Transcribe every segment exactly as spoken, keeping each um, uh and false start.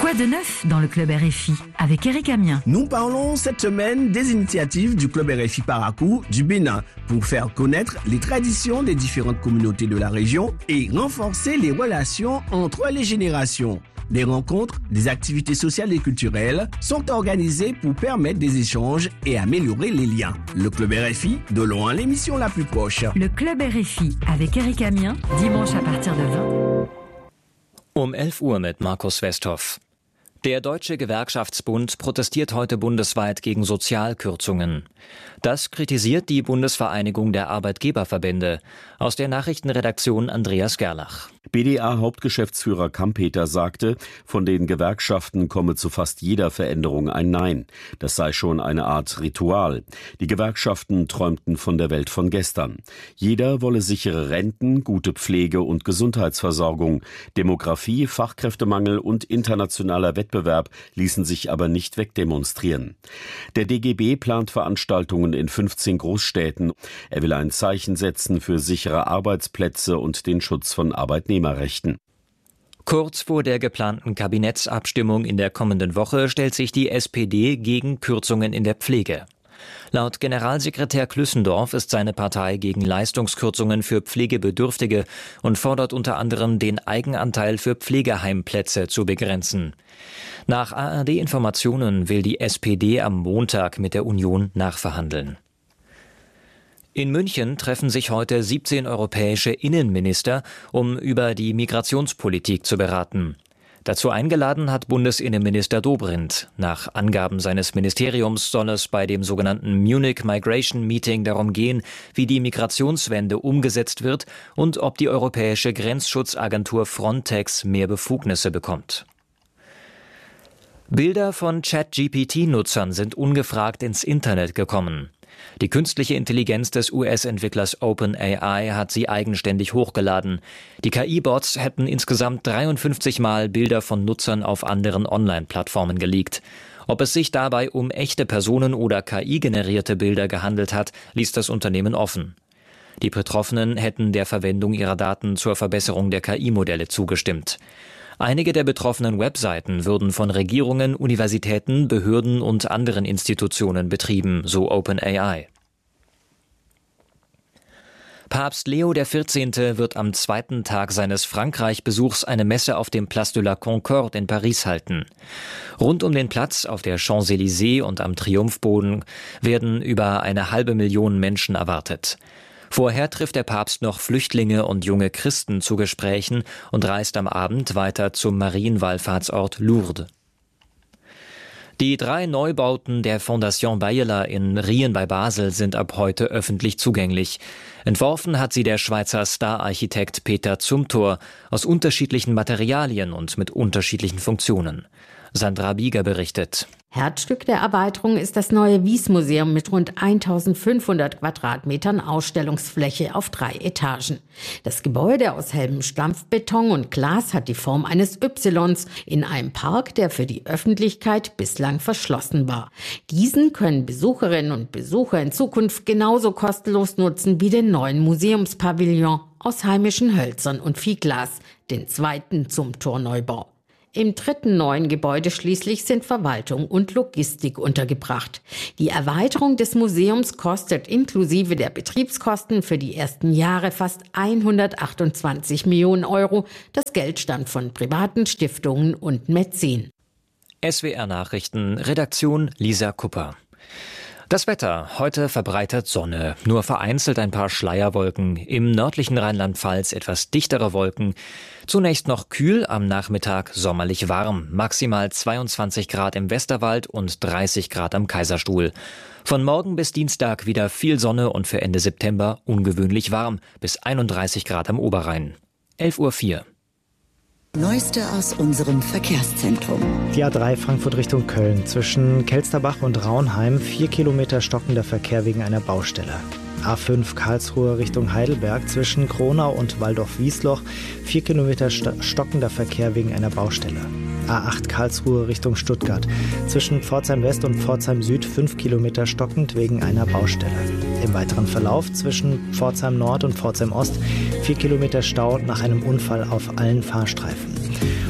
Quoi de neuf dans le Club R F I avec Eric Amiens? Nous parlons cette semaine des initiatives du Club R F I Parakou du Bénin pour faire connaître les traditions des différentes communautés de la région et renforcer les relations entre les générations. Des rencontres, des activités sociales et culturelles sont organisées pour permettre des échanges et améliorer les liens. Le Club R F I, de loin l'émission la plus proche. Le Club R F I avec Eric Amiens, dimanche à partir de vingt. Um elf Uhr mit Markus Westhoff. Der Deutsche Gewerkschaftsbund protestiert heute bundesweit gegen Sozialkürzungen. Das kritisiert die Bundesvereinigung der Arbeitgeberverbände. Aus der Nachrichtenredaktion Andreas Gerlach. B D A-Hauptgeschäftsführer Kampeter sagte, von den Gewerkschaften komme zu fast jeder Veränderung ein Nein. Das sei schon eine Art Ritual. Die Gewerkschaften träumten von der Welt von gestern. Jeder wolle sichere Renten, gute Pflege und Gesundheitsversorgung. Demografie, Fachkräftemangel und internationaler Wettbewerb ließen sich aber nicht wegdemonstrieren. Der D G B plant Veranstaltungen in fünfzehn Großstädten. Er will ein Zeichen setzen für sichere Arbeitsplätze und den Schutz von Arbeitnehmerrechten. Kurz vor der geplanten Kabinettsabstimmung in der kommenden Woche stellt sich die S P D gegen Kürzungen in der Pflege. Laut Generalsekretär Klüssendorf ist seine Partei gegen Leistungskürzungen für Pflegebedürftige und fordert unter anderem, den Eigenanteil für Pflegeheimplätze zu begrenzen. Nach A R D-Informationen will die S P D am Montag mit der Union nachverhandeln. In München treffen sich heute siebzehn europäische Innenminister, um über die Migrationspolitik zu beraten. Dazu eingeladen hat Bundesinnenminister Dobrindt. Nach Angaben seines Ministeriums soll es bei dem sogenannten Munich Migration Meeting darum gehen, wie die Migrationswende umgesetzt wird und ob die europäische Grenzschutzagentur Frontex mehr Befugnisse bekommt. Bilder von ChatGPT-Nutzern sind ungefragt ins Internet gekommen. Die künstliche Intelligenz des U S-Entwicklers OpenAI hat sie eigenständig hochgeladen. Die K I-Bots hätten insgesamt dreiundfünfzig Mal Bilder von Nutzern auf anderen Online-Plattformen geleakt. Ob es sich dabei um echte Personen oder K I-generierte Bilder gehandelt hat, ließ das Unternehmen offen. Die Betroffenen hätten der Verwendung ihrer Daten zur Verbesserung der K I-Modelle zugestimmt. Einige der betroffenen Webseiten würden von Regierungen, Universitäten, Behörden und anderen Institutionen betrieben, so OpenAI. Papst Leo der vierzehnte wird am zweiten Tag seines Frankreich-Besuchs eine Messe auf dem Place de la Concorde in Paris halten. Rund um den Platz auf der Champs-Élysées und am Triumphbogen werden über eine halbe Million Menschen erwartet. Vorher trifft der Papst noch Flüchtlinge und junge Christen zu Gesprächen und reist am Abend weiter zum Marienwallfahrtsort Lourdes. Die drei Neubauten der Fondation Bayerler in Rien bei Basel sind ab heute öffentlich zugänglich. Entworfen hat sie der Schweizer Star-Architekt Peter Zumthor aus unterschiedlichen Materialien und mit unterschiedlichen Funktionen. Sandra Bieger berichtet. Herzstück der Erweiterung ist das neue Wyss-Museum mit rund eintausendfünfhundert Quadratmetern Ausstellungsfläche auf drei Etagen. Das Gebäude aus hellem Stampfbeton und Glas hat die Form eines Ys in einem Park, der für die Öffentlichkeit bislang verschlossen war. Diesen können Besucherinnen und Besucher in Zukunft genauso kostenlos nutzen wie den neuen Museumspavillon aus heimischen Hölzern und Viehglas, den zweiten Zumthor-Neubau. Im dritten neuen Gebäude schließlich sind Verwaltung und Logistik untergebracht. Die Erweiterung des Museums kostet inklusive der Betriebskosten für die ersten Jahre fast hundertachtundzwanzig Millionen Euro. Das Geld stammt von privaten Stiftungen und Mäzen. S W R Nachrichten, Redaktion Lisa Kupper. Das Wetter. Heute verbreitet Sonne. Nur vereinzelt ein paar Schleierwolken. Im nördlichen Rheinland-Pfalz etwas dichtere Wolken. Zunächst noch kühl, am Nachmittag sommerlich warm. Maximal zweiundzwanzig Grad im Westerwald und dreißig Grad am Kaiserstuhl. Von morgen bis Dienstag wieder viel Sonne und für Ende September ungewöhnlich warm. Bis einunddreißig Grad am Oberrhein. elf Uhr vier. Neueste aus unserem Verkehrszentrum. Die A drei Frankfurt Richtung Köln. Zwischen Kelsterbach und Raunheim vier Kilometer stockender Verkehr wegen einer Baustelle. A fünf Karlsruhe Richtung Heidelberg. Zwischen Kronau und Waldorf-Wiesloch vier Kilometer stockender Verkehr wegen einer Baustelle. A acht Karlsruhe Richtung Stuttgart. Zwischen Pforzheim West und Pforzheim Süd fünf Kilometer stockend wegen einer Baustelle. Im weiteren Verlauf zwischen Pforzheim Nord und Pforzheim Ost vier Kilometer Stau nach einem Unfall auf allen Fahrstreifen.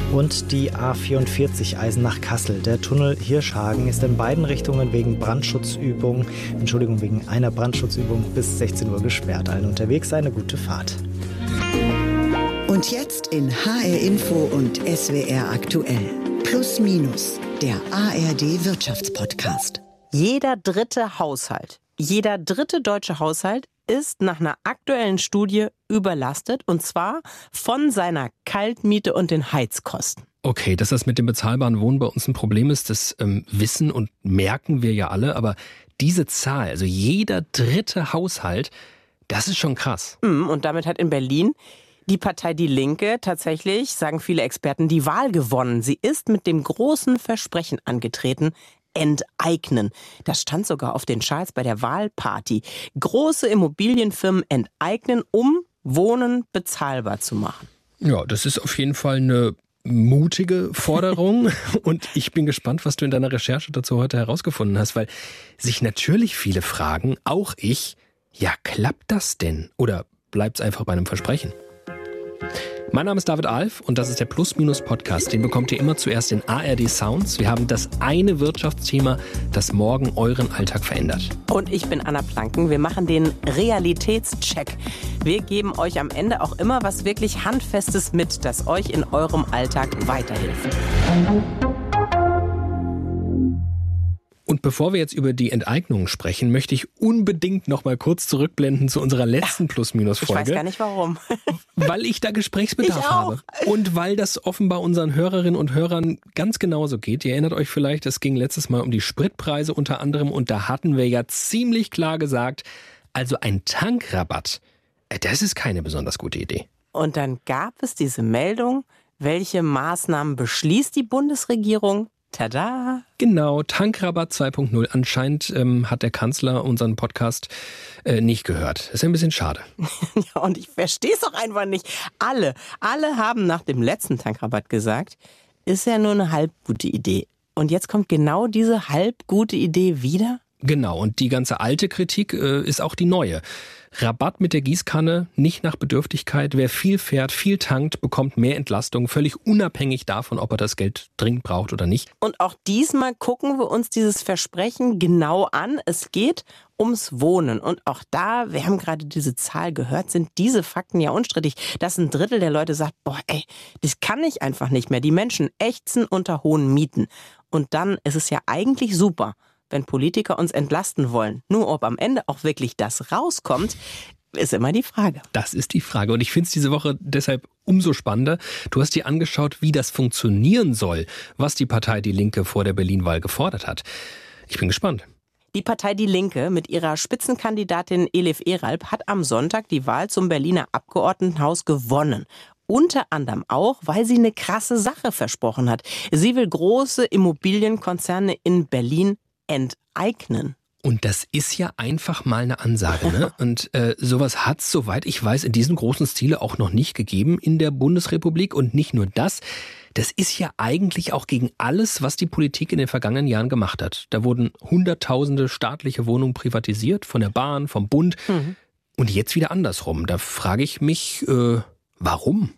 Und die A vierundvierzig Eisenach-Kassel. Der Tunnel Hirschhagen ist in beiden Richtungen wegen Brandschutzübung, Entschuldigung, wegen einer Brandschutzübung bis sechzehn Uhr gesperrt. Allen unterwegs eine gute Fahrt. Und jetzt in H R Info und S W R aktuell. Plus Minus, der A R D Wirtschaftspodcast. Jeder dritte Haushalt, jeder dritte deutsche Haushalt ist nach einer aktuellen Studie überlastet, und zwar von seiner Kaltmiete und den Heizkosten. Okay, dass das mit dem bezahlbaren Wohnen bei uns ein Problem ist, das ähm, wissen und merken wir ja alle, aber diese Zahl, also jeder dritte Haushalt, das ist schon krass. Und damit hat in Berlin die Partei Die Linke tatsächlich, sagen viele Experten, die Wahl gewonnen. Sie ist mit dem großen Versprechen angetreten: enteignen. Das stand sogar auf den Schals bei der Wahlparty. Große Immobilienfirmen enteignen, um Wohnen bezahlbar zu machen. Ja, das ist auf jeden Fall eine mutige Forderung und ich bin gespannt, was du in deiner Recherche dazu heute herausgefunden hast, weil sich natürlich viele fragen, auch ich, ja, klappt das denn? Oder bleibt es einfach bei einem Versprechen? Mein Name ist David Alf und das ist der Plus-Minus-Podcast. Den bekommt ihr immer zuerst in A R D Sounds. Wir haben das eine Wirtschaftsthema, das morgen euren Alltag verändert. Und ich bin Anna Planken. Wir machen den Realitätscheck. Wir geben euch am Ende auch immer was wirklich Handfestes mit, das euch in eurem Alltag weiterhilft. Und bevor wir jetzt über die Enteignung sprechen, möchte ich unbedingt noch mal kurz zurückblenden zu unserer letzten Plus-Minus-Folge. Ich weiß gar nicht warum. Weil ich da Gesprächsbedarf ich habe. Und weil das offenbar unseren Hörerinnen und Hörern ganz genauso geht. Ihr erinnert euch vielleicht, es ging letztes Mal um die Spritpreise unter anderem. Und da hatten wir ja ziemlich klar gesagt, also ein Tankrabatt, das ist keine besonders gute Idee. Und dann gab es diese Meldung, welche Maßnahmen beschließt die Bundesregierung? Tada! Genau, Tankrabatt zwei Punkt null. Anscheinend ähm, hat der Kanzler unseren Podcast äh, nicht gehört. Das ist ein bisschen schade. Ja, und ich verstehe es auch einfach nicht. Alle, alle haben nach dem letzten Tankrabatt gesagt, ist ja nur eine halb gute Idee. Und jetzt kommt genau diese halb gute Idee wieder? Genau, und die ganze alte Kritik äh, ist auch die neue. Rabatt mit der Gießkanne, nicht nach Bedürftigkeit. Wer viel fährt, viel tankt, bekommt mehr Entlastung, völlig unabhängig davon, ob er das Geld dringend braucht oder nicht. Und auch diesmal gucken wir uns dieses Versprechen genau an. Es geht ums Wohnen. Und auch da, wir haben gerade diese Zahl gehört, sind diese Fakten ja unstrittig, dass ein Drittel der Leute sagt, boah, ey, das kann ich einfach nicht mehr. Die Menschen ächzen unter hohen Mieten. Und dann ist es ja eigentlich super, wenn Politiker uns entlasten wollen. Nur ob am Ende auch wirklich das rauskommt, ist immer die Frage. Das ist die Frage. Und ich finde es diese Woche deshalb umso spannender. Du hast dir angeschaut, wie das funktionieren soll, was die Partei Die Linke vor der Berlin-Wahl gefordert hat. Ich bin gespannt. Die Partei Die Linke mit ihrer Spitzenkandidatin Elif Eralp hat am Sonntag die Wahl zum Berliner Abgeordnetenhaus gewonnen. Unter anderem auch, weil sie eine krasse Sache versprochen hat. Sie will große Immobilienkonzerne in Berlin enteignen. Und das ist ja einfach mal eine Ansage, ne? Und äh, sowas hat es, soweit ich weiß, in diesem großen Stile auch noch nicht gegeben in der Bundesrepublik. Und nicht nur das, das ist ja eigentlich auch gegen alles, was die Politik in den vergangenen Jahren gemacht hat. Da wurden hunderttausende staatliche Wohnungen privatisiert, von der Bahn, vom Bund. Mhm. Und jetzt wieder andersrum. Da frage ich mich, äh, warum?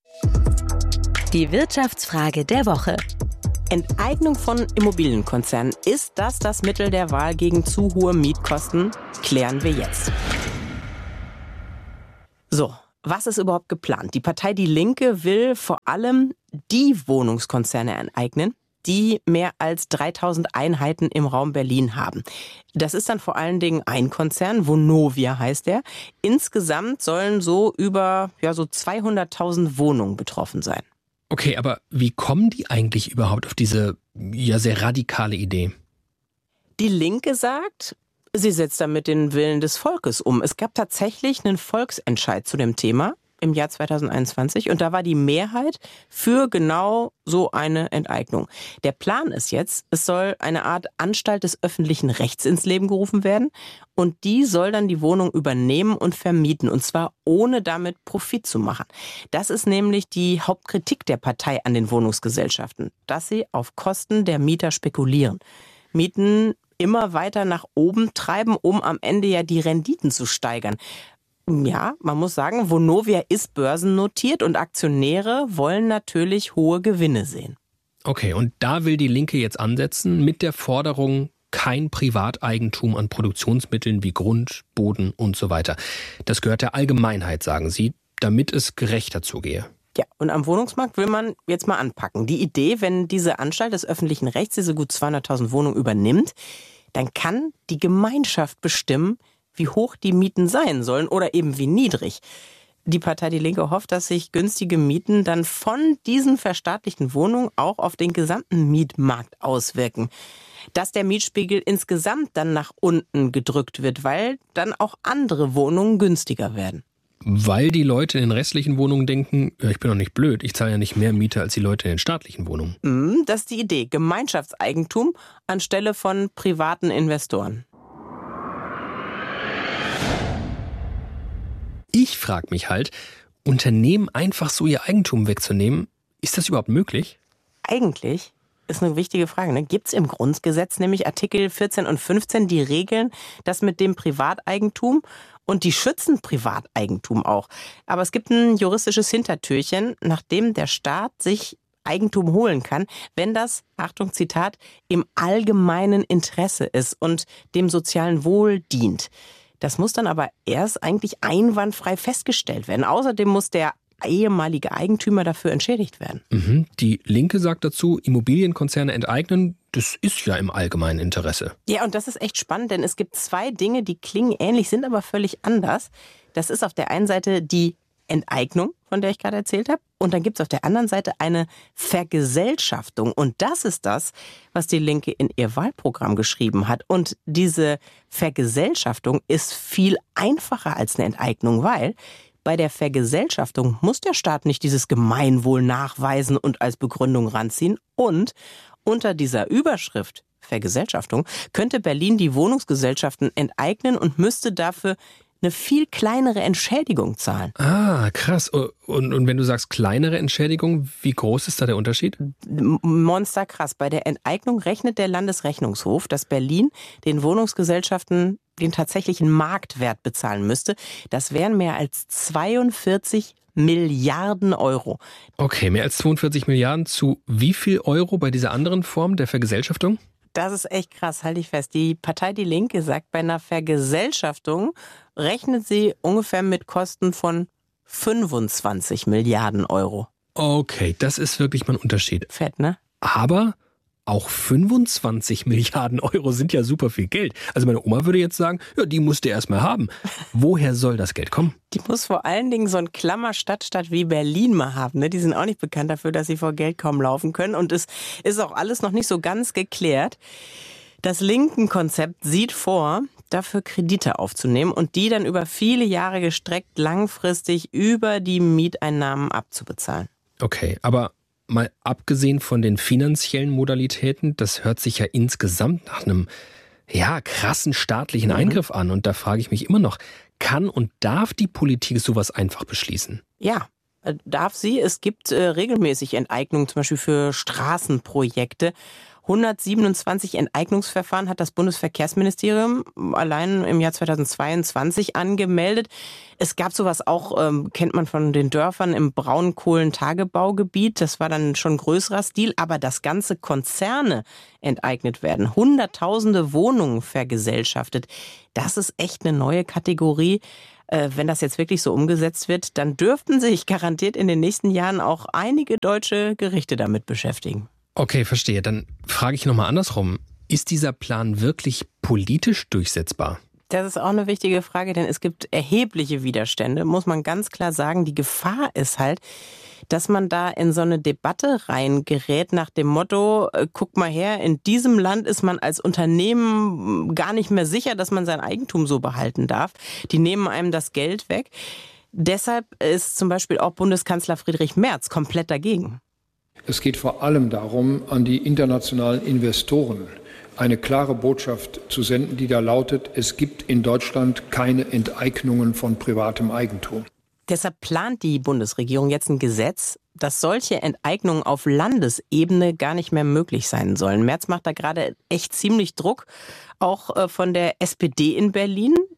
Die Wirtschaftsfrage der Woche. Enteignung von Immobilienkonzernen. Ist das das Mittel der Wahl gegen zu hohe Mietkosten? Klären wir jetzt. So, was ist überhaupt geplant? Die Partei Die Linke will vor allem die Wohnungskonzerne enteignen, die mehr als dreitausend Einheiten im Raum Berlin haben. Das ist dann vor allen Dingen ein Konzern, Vonovia heißt der. Insgesamt sollen so über ja, so zweihunderttausend Wohnungen betroffen sein. Okay, aber wie kommen die eigentlich überhaupt auf diese ja sehr radikale Idee? Die Linke sagt, sie setzt damit den Willen des Volkes um. Es gab tatsächlich einen Volksentscheid zu dem Thema im Jahr zweitausendeinundzwanzig und da war die Mehrheit für genau so eine Enteignung. Der Plan ist jetzt, es soll eine Art Anstalt des öffentlichen Rechts ins Leben gerufen werden und die soll dann die Wohnung übernehmen und vermieten und zwar ohne damit Profit zu machen. Das ist nämlich die Hauptkritik der Partei an den Wohnungsgesellschaften, dass sie auf Kosten der Mieter spekulieren. Mieten immer weiter nach oben treiben, um am Ende ja die Renditen zu steigern. Ja, man muss sagen, Vonovia ist börsennotiert und Aktionäre wollen natürlich hohe Gewinne sehen. Okay, und da will die Linke jetzt ansetzen mit der Forderung, kein Privateigentum an Produktionsmitteln wie Grund, Boden und so weiter. Das gehört der Allgemeinheit, sagen Sie, damit es gerechter zugehe. Ja, und am Wohnungsmarkt will man jetzt mal anpacken. Die Idee, wenn diese Anstalt des öffentlichen Rechts diese gut zweihunderttausend Wohnungen übernimmt, dann kann die Gemeinschaft bestimmen, wie hoch die Mieten sein sollen oder eben wie niedrig. Die Partei Die Linke hofft, dass sich günstige Mieten dann von diesen verstaatlichten Wohnungen auch auf den gesamten Mietmarkt auswirken. Dass der Mietspiegel insgesamt dann nach unten gedrückt wird, weil dann auch andere Wohnungen günstiger werden. Weil die Leute in den restlichen Wohnungen denken, ja, ich bin doch nicht blöd, ich zahle ja nicht mehr Miete als die Leute in den staatlichen Wohnungen. Das ist die Idee. Gemeinschaftseigentum anstelle von privaten Investoren. Ich frage mich halt, Unternehmen einfach so ihr Eigentum wegzunehmen, ist das überhaupt möglich? Eigentlich ist eine wichtige Frage. Ne? Gibt es im Grundgesetz nämlich Artikel vierzehn und fünfzehn, die regeln das mit dem Privateigentum und die schützen Privateigentum auch. Aber es gibt ein juristisches Hintertürchen, nachdem der Staat sich Eigentum holen kann, wenn das, Achtung, Zitat, im allgemeinen Interesse ist und dem sozialen Wohl dient. Das muss dann aber erst eigentlich einwandfrei festgestellt werden. Außerdem muss der ehemalige Eigentümer dafür entschädigt werden. Mhm. Die Linke sagt dazu, Immobilienkonzerne enteignen, das ist ja im allgemeinen Interesse. Ja, und das ist echt spannend, denn es gibt zwei Dinge, die klingen ähnlich, sind aber völlig anders. Das ist auf der einen Seite die Enteignung, von der ich gerade erzählt habe. Und dann gibt es auf der anderen Seite eine Vergesellschaftung. Und das ist das, was die Linke in ihr Wahlprogramm geschrieben hat. Und diese Vergesellschaftung ist viel einfacher als eine Enteignung, weil bei der Vergesellschaftung muss der Staat nicht dieses Gemeinwohl nachweisen und als Begründung ranziehen. Und unter dieser Überschrift Vergesellschaftung könnte Berlin die Wohnungsgesellschaften enteignen und müsste dafür eine viel kleinere Entschädigung zahlen. Ah, krass. Und, und wenn du sagst kleinere Entschädigung, wie groß ist da der Unterschied? Monster krass. Bei der Enteignung rechnet der Landesrechnungshof, dass Berlin den Wohnungsgesellschaften den tatsächlichen Marktwert bezahlen müsste. Das wären mehr als zweiundvierzig Milliarden Euro. Okay, mehr als zweiundvierzig Milliarden zu wie viel Euro bei dieser anderen Form der Vergesellschaftung? Das ist echt krass, halte ich fest. Die Partei Die Linke sagt, bei einer Vergesellschaftung rechnet sie ungefähr mit Kosten von fünfundzwanzig Milliarden Euro. Okay, das ist wirklich mal ein Unterschied. Fett, ne? Aber auch fünfundzwanzig Milliarden Euro sind ja super viel Geld. Also meine Oma würde jetzt sagen, ja, die musst du erstmal haben. Woher soll das Geld kommen? Die muss vor allen Dingen so ein Klammerstadtstaat wie Berlin mal haben. Ne? Die sind auch nicht bekannt dafür, dass sie vor Geld kaum laufen können. Und es ist auch alles noch nicht so ganz geklärt. Das Linken-Konzept sieht vor, dafür Kredite aufzunehmen und die dann über viele Jahre gestreckt langfristig über die Mieteinnahmen abzubezahlen. Okay, aber mal abgesehen von den finanziellen Modalitäten, das hört sich ja insgesamt nach einem ja, krassen staatlichen Eingriff an. Und da frage ich mich immer noch, kann und darf die Politik sowas einfach beschließen? Ja, darf sie. Es gibt äh, regelmäßig Enteignungen, zum Beispiel für Straßenprojekte. hundertsiebenundzwanzig Enteignungsverfahren hat das Bundesverkehrsministerium allein im Jahr zweitausendzweiundzwanzig angemeldet. Es gab sowas auch, ähm, kennt man von den Dörfern im Braunkohlentagebaugebiet. Das war dann schon größerer Stil, aber dass ganze Konzerne enteignet werden, hunderttausende Wohnungen vergesellschaftet, das ist echt eine neue Kategorie. Äh, wenn das jetzt wirklich so umgesetzt wird, dann dürften sich garantiert in den nächsten Jahren auch einige deutsche Gerichte damit beschäftigen. Okay, verstehe. Dann frage ich nochmal andersrum. Ist dieser Plan wirklich politisch durchsetzbar? Das ist auch eine wichtige Frage, denn es gibt erhebliche Widerstände, muss man ganz klar sagen. Die Gefahr ist halt, dass man da in so eine Debatte reingerät nach dem Motto, äh, guck mal her, in diesem Land ist man als Unternehmen gar nicht mehr sicher, dass man sein Eigentum so behalten darf. Die nehmen einem das Geld weg. Deshalb ist zum Beispiel auch Bundeskanzler Friedrich Merz komplett dagegen. Es geht vor allem darum, an die internationalen Investoren eine klare Botschaft zu senden, die da lautet, es gibt in Deutschland keine Enteignungen von privatem Eigentum. Deshalb plant die Bundesregierung jetzt ein Gesetz, dass solche Enteignungen auf Landesebene gar nicht mehr möglich sein sollen. Merz macht da gerade echt ziemlich Druck, auch von der S P D in Berlin.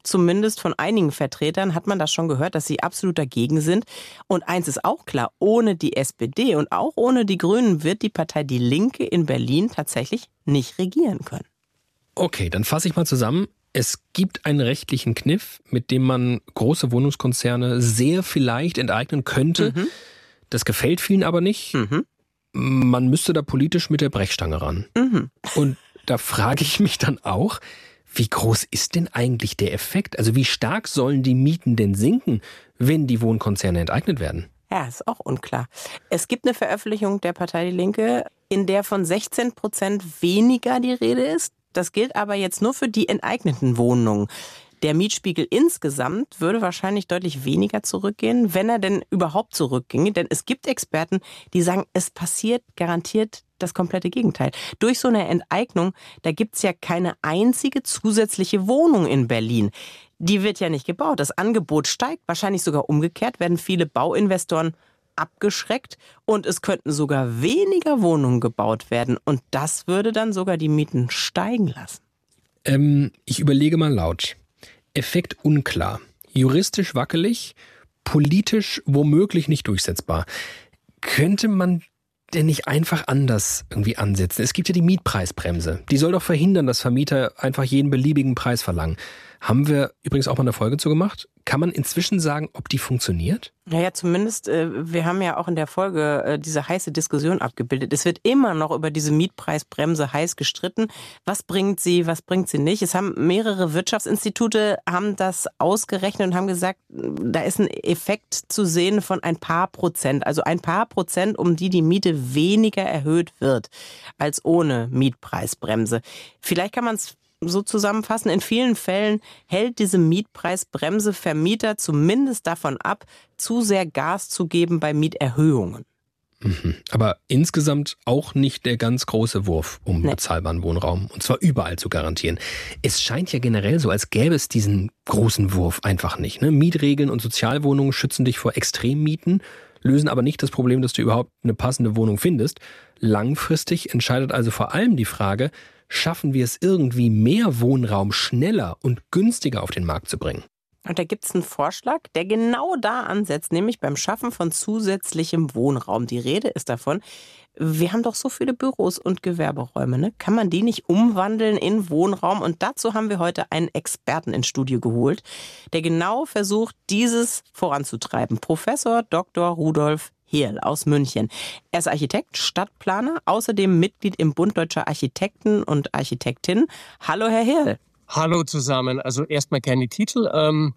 zumindest von einigen Vertretern hat man das schon gehört, dass sie absolut dagegen sind. Und eins ist auch klar, ohne die S P D und auch ohne die Grünen wird die Partei Die Linke in Berlin tatsächlich nicht regieren können. Okay, dann fasse ich mal zusammen. Es gibt einen rechtlichen Kniff, mit dem man große Wohnungskonzerne sehr vielleicht enteignen könnte. Mhm. Das gefällt vielen aber nicht. Mhm. Man müsste da politisch mit der Brechstange ran. Mhm. Und da frage ich mich dann auch, wie groß ist denn eigentlich der Effekt? Also wie stark sollen die Mieten denn sinken, wenn die Wohnkonzerne enteignet werden? Ja, ist auch unklar. Es gibt eine Veröffentlichung der Partei Die Linke, in der von sechzehn Prozent weniger die Rede ist. Das gilt aber jetzt nur für die enteigneten Wohnungen. Der Mietspiegel insgesamt würde wahrscheinlich deutlich weniger zurückgehen, wenn er denn überhaupt zurückginge. Denn es gibt Experten, die sagen, es passiert garantiert das komplette Gegenteil. Durch so eine Enteignung, da gibt's ja keine einzige zusätzliche Wohnung in Berlin. Die wird ja nicht gebaut. Das Angebot steigt, wahrscheinlich sogar umgekehrt, werden viele Bauinvestoren abgeschreckt und es könnten sogar weniger Wohnungen gebaut werden. Und das würde dann sogar die Mieten steigen lassen. Ähm, ich überlege mal laut. Effekt unklar, juristisch wackelig, politisch womöglich nicht durchsetzbar. Könnte man denn nicht einfach anders irgendwie ansetzen? Es gibt ja die Mietpreisbremse. Die soll doch verhindern, dass Vermieter einfach jeden beliebigen Preis verlangen. Haben wir übrigens auch mal eine Folge zu gemacht. Kann man inzwischen sagen, ob die funktioniert? Naja, zumindest, äh, wir haben ja auch in der Folge äh, diese heiße Diskussion abgebildet. Es wird immer noch über diese Mietpreisbremse heiß gestritten. Was bringt sie, was bringt sie nicht? Es haben mehrere Wirtschaftsinstitute haben das ausgerechnet und haben gesagt, da ist ein Effekt zu sehen von ein paar Prozent. Also ein paar Prozent, um die die Miete weniger erhöht wird als ohne Mietpreisbremse. Vielleicht kann man es so zusammenfassen, in vielen Fällen hält diese Mietpreisbremse Vermieter zumindest davon ab, zu sehr Gas zu geben bei Mieterhöhungen. Mhm. Aber insgesamt auch nicht der ganz große Wurf, um nee. bezahlbaren Wohnraum, und zwar überall zu garantieren. Es scheint ja generell so, als gäbe es diesen großen Wurf einfach nicht. Ne? Mietregeln und Sozialwohnungen schützen dich vor Extremmieten, lösen aber nicht das Problem, dass du überhaupt eine passende Wohnung findest. Langfristig entscheidet also vor allem die Frage, schaffen wir es irgendwie, mehr Wohnraum schneller und günstiger auf den Markt zu bringen? Und da gibt es einen Vorschlag, der genau da ansetzt, nämlich beim Schaffen von zusätzlichem Wohnraum. Die Rede ist davon, wir haben doch so viele Büros und Gewerberäume, ne? Kann man die nicht umwandeln in Wohnraum? Und dazu haben wir heute einen Experten ins Studio geholt, der genau versucht, dieses voranzutreiben. Professor Doktor Rudolf Heerl aus München. Er ist Architekt, Stadtplaner, außerdem Mitglied im Bund Deutscher Architekten und Architektinnen. Hallo, Herr Heerl. Hallo zusammen. Also erstmal keine Titel. Ähm,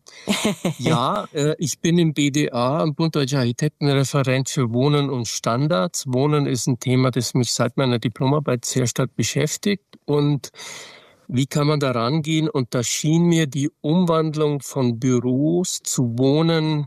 ja, äh, ich bin im B D A, im Bund Deutscher Architekten, Referent für Wohnen und Standards. Wohnen ist ein Thema, das mich seit meiner Diplomarbeit sehr stark beschäftigt. Und wie kann man da rangehen? Und da schien mir die Umwandlung von Büros zu Wohnen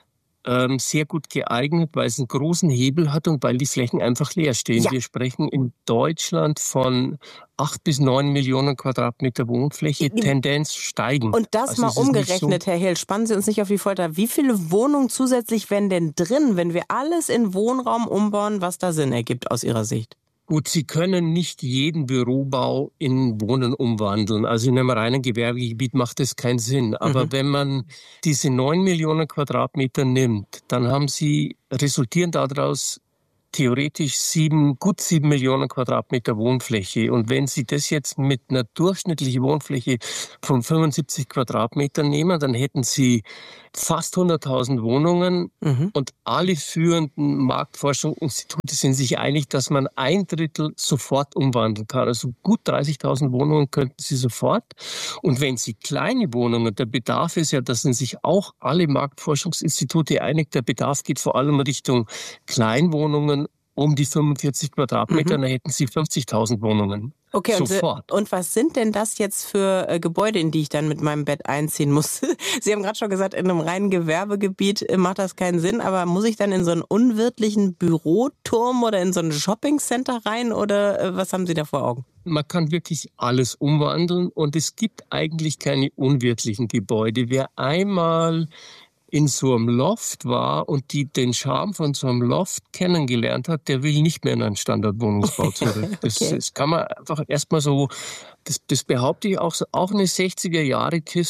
sehr gut geeignet, weil es einen großen Hebel hat und weil die Flächen einfach leer stehen. Ja. Wir sprechen in Deutschland von acht bis neun Millionen Quadratmeter Wohnfläche, Tendenz steigen. Und das also mal umgerechnet, so, Herr Heerl, spannen Sie uns nicht auf die Folter. Wie viele Wohnungen zusätzlich wären denn drin, wenn wir alles in Wohnraum umbauen, was da Sinn ergibt aus Ihrer Sicht? Gut, Sie können nicht jeden Bürobau in Wohnen umwandeln. Also in einem reinen Gewerbegebiet macht das keinen Sinn. Aber mhm. wenn man diese neun Millionen Quadratmeter nimmt, dann haben Sie, resultieren daraus theoretisch sieben, gut sieben Millionen Quadratmeter Wohnfläche. Und wenn Sie das jetzt mit einer durchschnittlichen Wohnfläche von fünfundsiebzig Quadratmetern nehmen, dann hätten Sie fast hunderttausend Wohnungen. Mhm. Und alle führenden Marktforschungsinstitute sind sich einig, dass man ein Drittel sofort umwandeln kann. Also gut dreißigtausend Wohnungen könnten Sie sofort. Und wenn Sie kleine Wohnungen, der Bedarf ist ja, da sind sich auch alle Marktforschungsinstitute einig, der Bedarf geht vor allem Richtung Kleinwohnungen, um die fünfundvierzig Quadratmeter, mhm. dann hätten Sie fünfzigtausend Wohnungen. Okay, sofort. Und, und was sind denn das jetzt für äh, Gebäude, in die ich dann mit meinem Bett einziehen muss? Sie haben gerade schon gesagt, in einem reinen Gewerbegebiet äh, macht das keinen Sinn, aber muss ich dann in so einen unwirtlichen Büroturm oder in so ein Shoppingcenter rein oder äh, was haben Sie da vor Augen? Man kann wirklich alles umwandeln und es gibt eigentlich keine unwirtlichen Gebäude. Wer einmal in so einem Loft war und die den Charme von so einem Loft kennengelernt hat, der will nicht mehr in einen Standardwohnungsbau zurück. Das, okay. das kann man einfach erstmal so, das, das behaupte ich auch, so, auch eine sechziger-Jahre-Kiste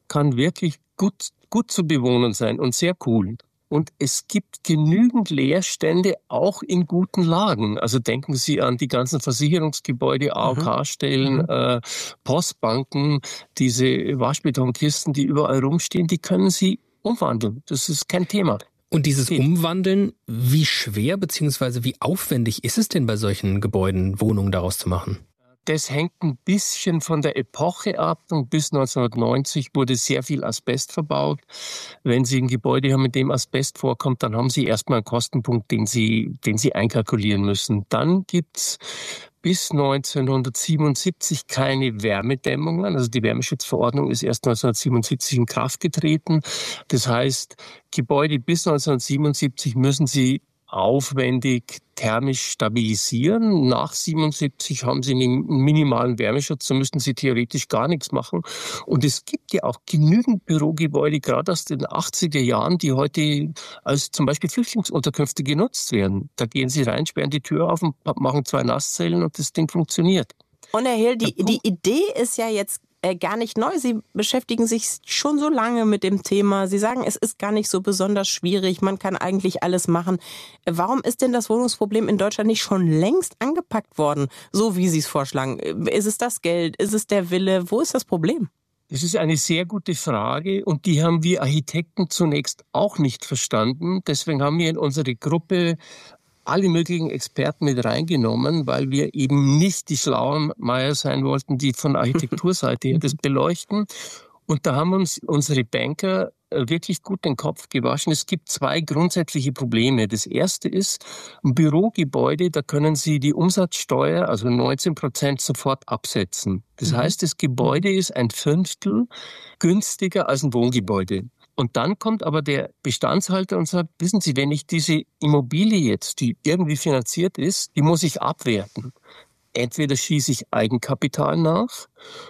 kann wirklich gut, gut zu bewohnen sein und sehr cool. Und es gibt genügend Leerstände auch in guten Lagen. Also denken Sie an die ganzen Versicherungsgebäude, A O K-Stellen, mhm. äh, Postbanken, diese Waschbetonkisten, die überall rumstehen, die können Sie umwandeln. Das ist kein Thema. Und dieses Umwandeln, wie schwer bzw. wie aufwendig ist es denn bei solchen Gebäuden, Wohnungen daraus zu machen? Das hängt ein bisschen von der Epoche ab. Und bis neunzehnhundertneunzig wurde sehr viel Asbest verbaut. Wenn Sie ein Gebäude haben, mit dem Asbest vorkommt, dann haben Sie erstmal einen Kostenpunkt, den Sie, den Sie einkalkulieren müssen. Dann gibt's bis neunzehnhundertsiebenundsiebzig keine Wärmedämmungen. Also die Wärmeschutzverordnung ist erst neunzehnhundertsiebenundsiebzig in Kraft getreten. Das heißt, Gebäude bis neunzehnhundertsiebenundsiebzig müssen Sie aufwendig thermisch stabilisieren. Nach siebenundsiebzig haben Sie einen minimalen Wärmeschutz, so müssten Sie theoretisch gar nichts machen. Und es gibt ja auch genügend Bürogebäude, gerade aus den achtziger Jahren, die heute als zum Beispiel Flüchtlingsunterkünfte genutzt werden. Da gehen Sie rein, sperren die Tür auf und machen zwei Nasszellen und das Ding funktioniert. Und Herr Hehl, die, die Idee ist ja jetzt gar nicht neu. Sie beschäftigen sich schon so lange mit dem Thema. Sie sagen, es ist gar nicht so besonders schwierig. Man kann eigentlich alles machen. Warum ist denn das Wohnungsproblem in Deutschland nicht schon längst angepackt worden, so wie Sie es vorschlagen? Ist es das Geld? Ist es der Wille? Wo ist das Problem? Das ist eine sehr gute Frage und die haben wir Architekten zunächst auch nicht verstanden. Deswegen haben wir in unsere Gruppe alle möglichen Experten mit reingenommen, weil wir eben nicht die schlauen Meier sein wollten, die von Architekturseite her das beleuchten. Und da haben uns unsere Banker wirklich gut den Kopf gewaschen. Es gibt zwei grundsätzliche Probleme. Das erste ist, ein Bürogebäude, da können Sie die Umsatzsteuer, also neunzehn Prozent, sofort absetzen. Das heißt, das Gebäude ist ein Fünftel günstiger als ein Wohngebäude. Und dann kommt aber der Bestandshalter und sagt, wissen Sie, wenn ich diese Immobilie jetzt, die irgendwie finanziert ist, die muss ich abwerten. Entweder schieße ich Eigenkapital nach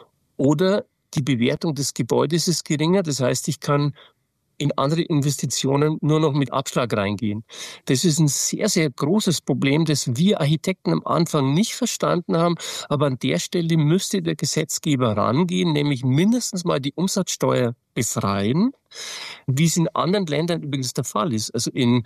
oder die Bewertung des Gebäudes ist geringer. Das heißt, ich kann in andere Investitionen nur noch mit Abschlag reingehen. Das ist ein sehr, sehr großes Problem, das wir Architekten am Anfang nicht verstanden haben. Aber an der Stelle müsste der Gesetzgeber rangehen, nämlich mindestens mal die Umsatzsteuer befreien, wie es in anderen Ländern übrigens der Fall ist. Also in